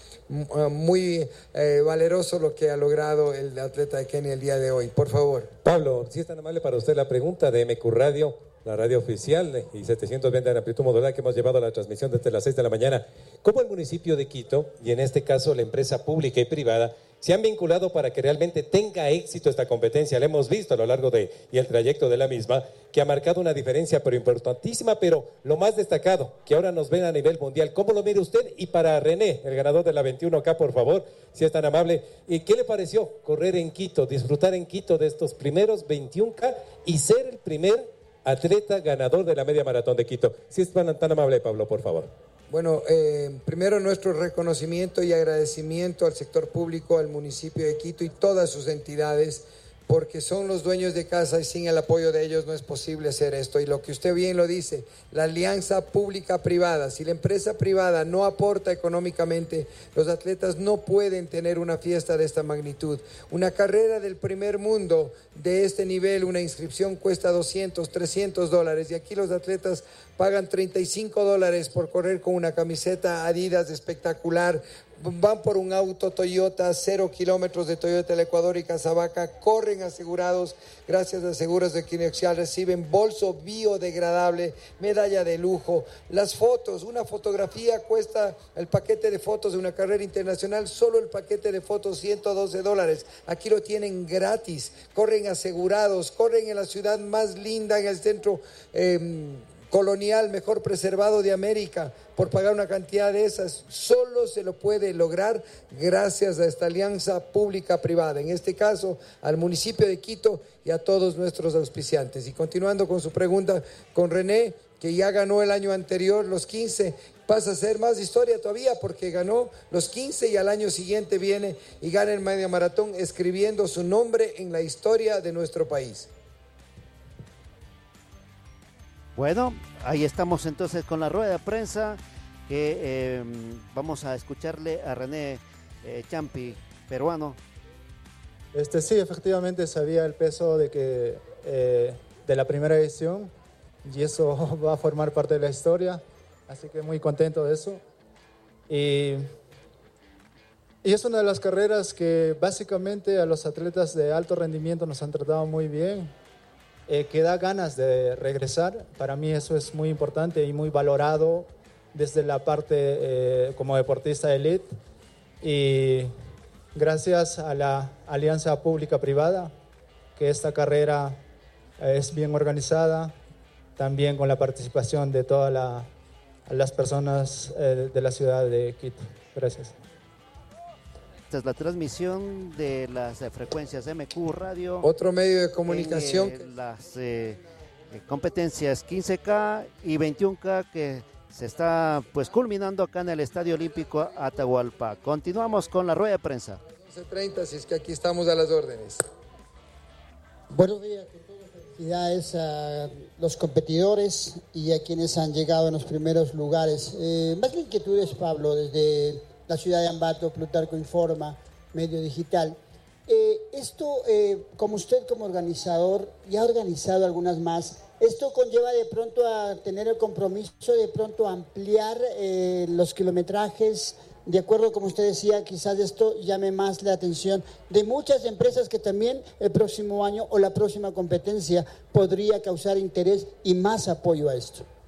muy eh, valeroso lo que ha logrado el atleta de Kenia el día de hoy. Por favor. Pablo, si es tan amable para usted la pregunta de M Q Radio, la radio oficial y setecientos veinte en amplitud modulada que hemos llevado a la transmisión desde las seis de la mañana. ¿Cómo el municipio de Quito, y en este caso la empresa pública y privada, se han vinculado para que realmente tenga éxito esta competencia? La hemos visto a lo largo de y el trayecto de la misma, que ha marcado una diferencia pero importantísima, pero lo más destacado, que ahora nos ven a nivel mundial. ¿Cómo lo mira usted? Y para René, el ganador de la veintiuno K, por favor, si es tan amable, ¿y qué le pareció correr en Quito, disfrutar en Quito de estos primeros veintiuno K y ser el primer atleta ganador de la media maratón de Quito? Si es tan, tan amable, Pablo, por favor. Bueno, eh, primero nuestro reconocimiento y agradecimiento al sector público, al municipio de Quito y todas sus entidades, porque son los dueños de casa y sin el apoyo de ellos no es posible hacer esto. Y lo que usted bien lo dice, la alianza pública-privada, si la empresa privada no aporta económicamente, los atletas no pueden tener una fiesta de esta magnitud. Una carrera del primer mundo de este nivel, una inscripción cuesta doscientos, trescientos dólares y aquí los atletas pagan treinta y cinco dólares por correr con una camiseta Adidas espectacular. Van por un auto Toyota, cero kilómetros de Toyota del Ecuador y Casabaca, corren asegurados, gracias a Seguros de Quinexial, reciben bolso biodegradable, medalla de lujo, las fotos, una fotografía cuesta el paquete de fotos de una carrera internacional, solo el paquete de fotos ciento doce dólares, aquí lo tienen gratis, corren asegurados, corren en la ciudad más linda, en el centro eh, colonial mejor preservado de América, por pagar una cantidad de esas, solo se lo puede lograr gracias a esta alianza pública-privada, en este caso al municipio de Quito y a todos nuestros auspiciantes. Y continuando con su pregunta con René, que ya ganó el año anterior los quince, pasa a ser más historia todavía porque ganó los quince y al año siguiente viene y gana el media maratón escribiendo su nombre en la historia de nuestro país. Bueno, ahí estamos entonces con la rueda de prensa que eh, vamos a escucharle a René eh, Champi, peruano. Este sí, efectivamente sabía el peso de que eh, de la primera edición y eso va a formar parte de la historia, así que muy contento de eso. Y, y es una de las carreras que básicamente a los atletas de alto rendimiento nos han tratado muy bien. Eh, que da ganas de regresar. Para mí eso es muy importante y muy valorado desde la parte eh, como deportista elite, y gracias a la alianza pública-privada que esta carrera eh, es bien organizada, también con la participación de todas la, las personas eh, de la ciudad de Quito. Gracias. Esta es la transmisión de las eh, frecuencias M Q Radio. Otro medio de comunicación. En, eh, las eh, competencias quince K y veintiuno K que se está pues culminando acá en el Estadio Olímpico Atahualpa. Continuamos con la rueda de prensa. once treinta, así es que aquí estamos a las órdenes. Buenos días, con todas felicidades a los competidores y a quienes han llegado en los primeros lugares. Eh, más inquietudes, Pablo, desde la ciudad de Ambato, Plutarco Informa, medio digital. Eh, esto, eh, como usted como organizador, ya ha organizado algunas más, ¿esto conlleva de pronto a tener el compromiso de pronto ampliar eh, los kilometrajes? De acuerdo, como usted decía, quizás esto llame más la atención de muchas empresas que también el próximo año o la próxima competencia podría causar interés y más apoyo a esto.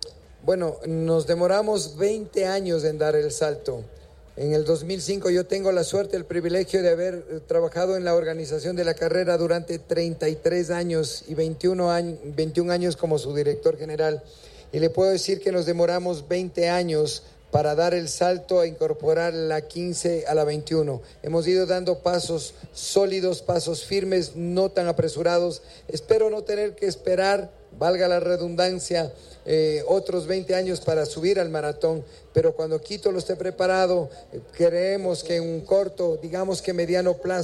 Bueno, nos demoramos veinte años en dar el salto. En el dos mil cinco yo tengo la suerte, el privilegio de haber trabajado en la organización de la carrera durante treinta y tres años y veintiuno años, veintiún años como su director general. Y le puedo decir que nos demoramos veinte años para dar el salto a incorporar la quince a la veintiuno. Hemos ido dando pasos sólidos, pasos firmes, no tan apresurados. Espero no tener que esperar, valga la redundancia, eh, otros veinte años para subir al maratón, pero cuando Quito lo esté preparado, eh, creemos que en un corto, digamos que mediano plazo,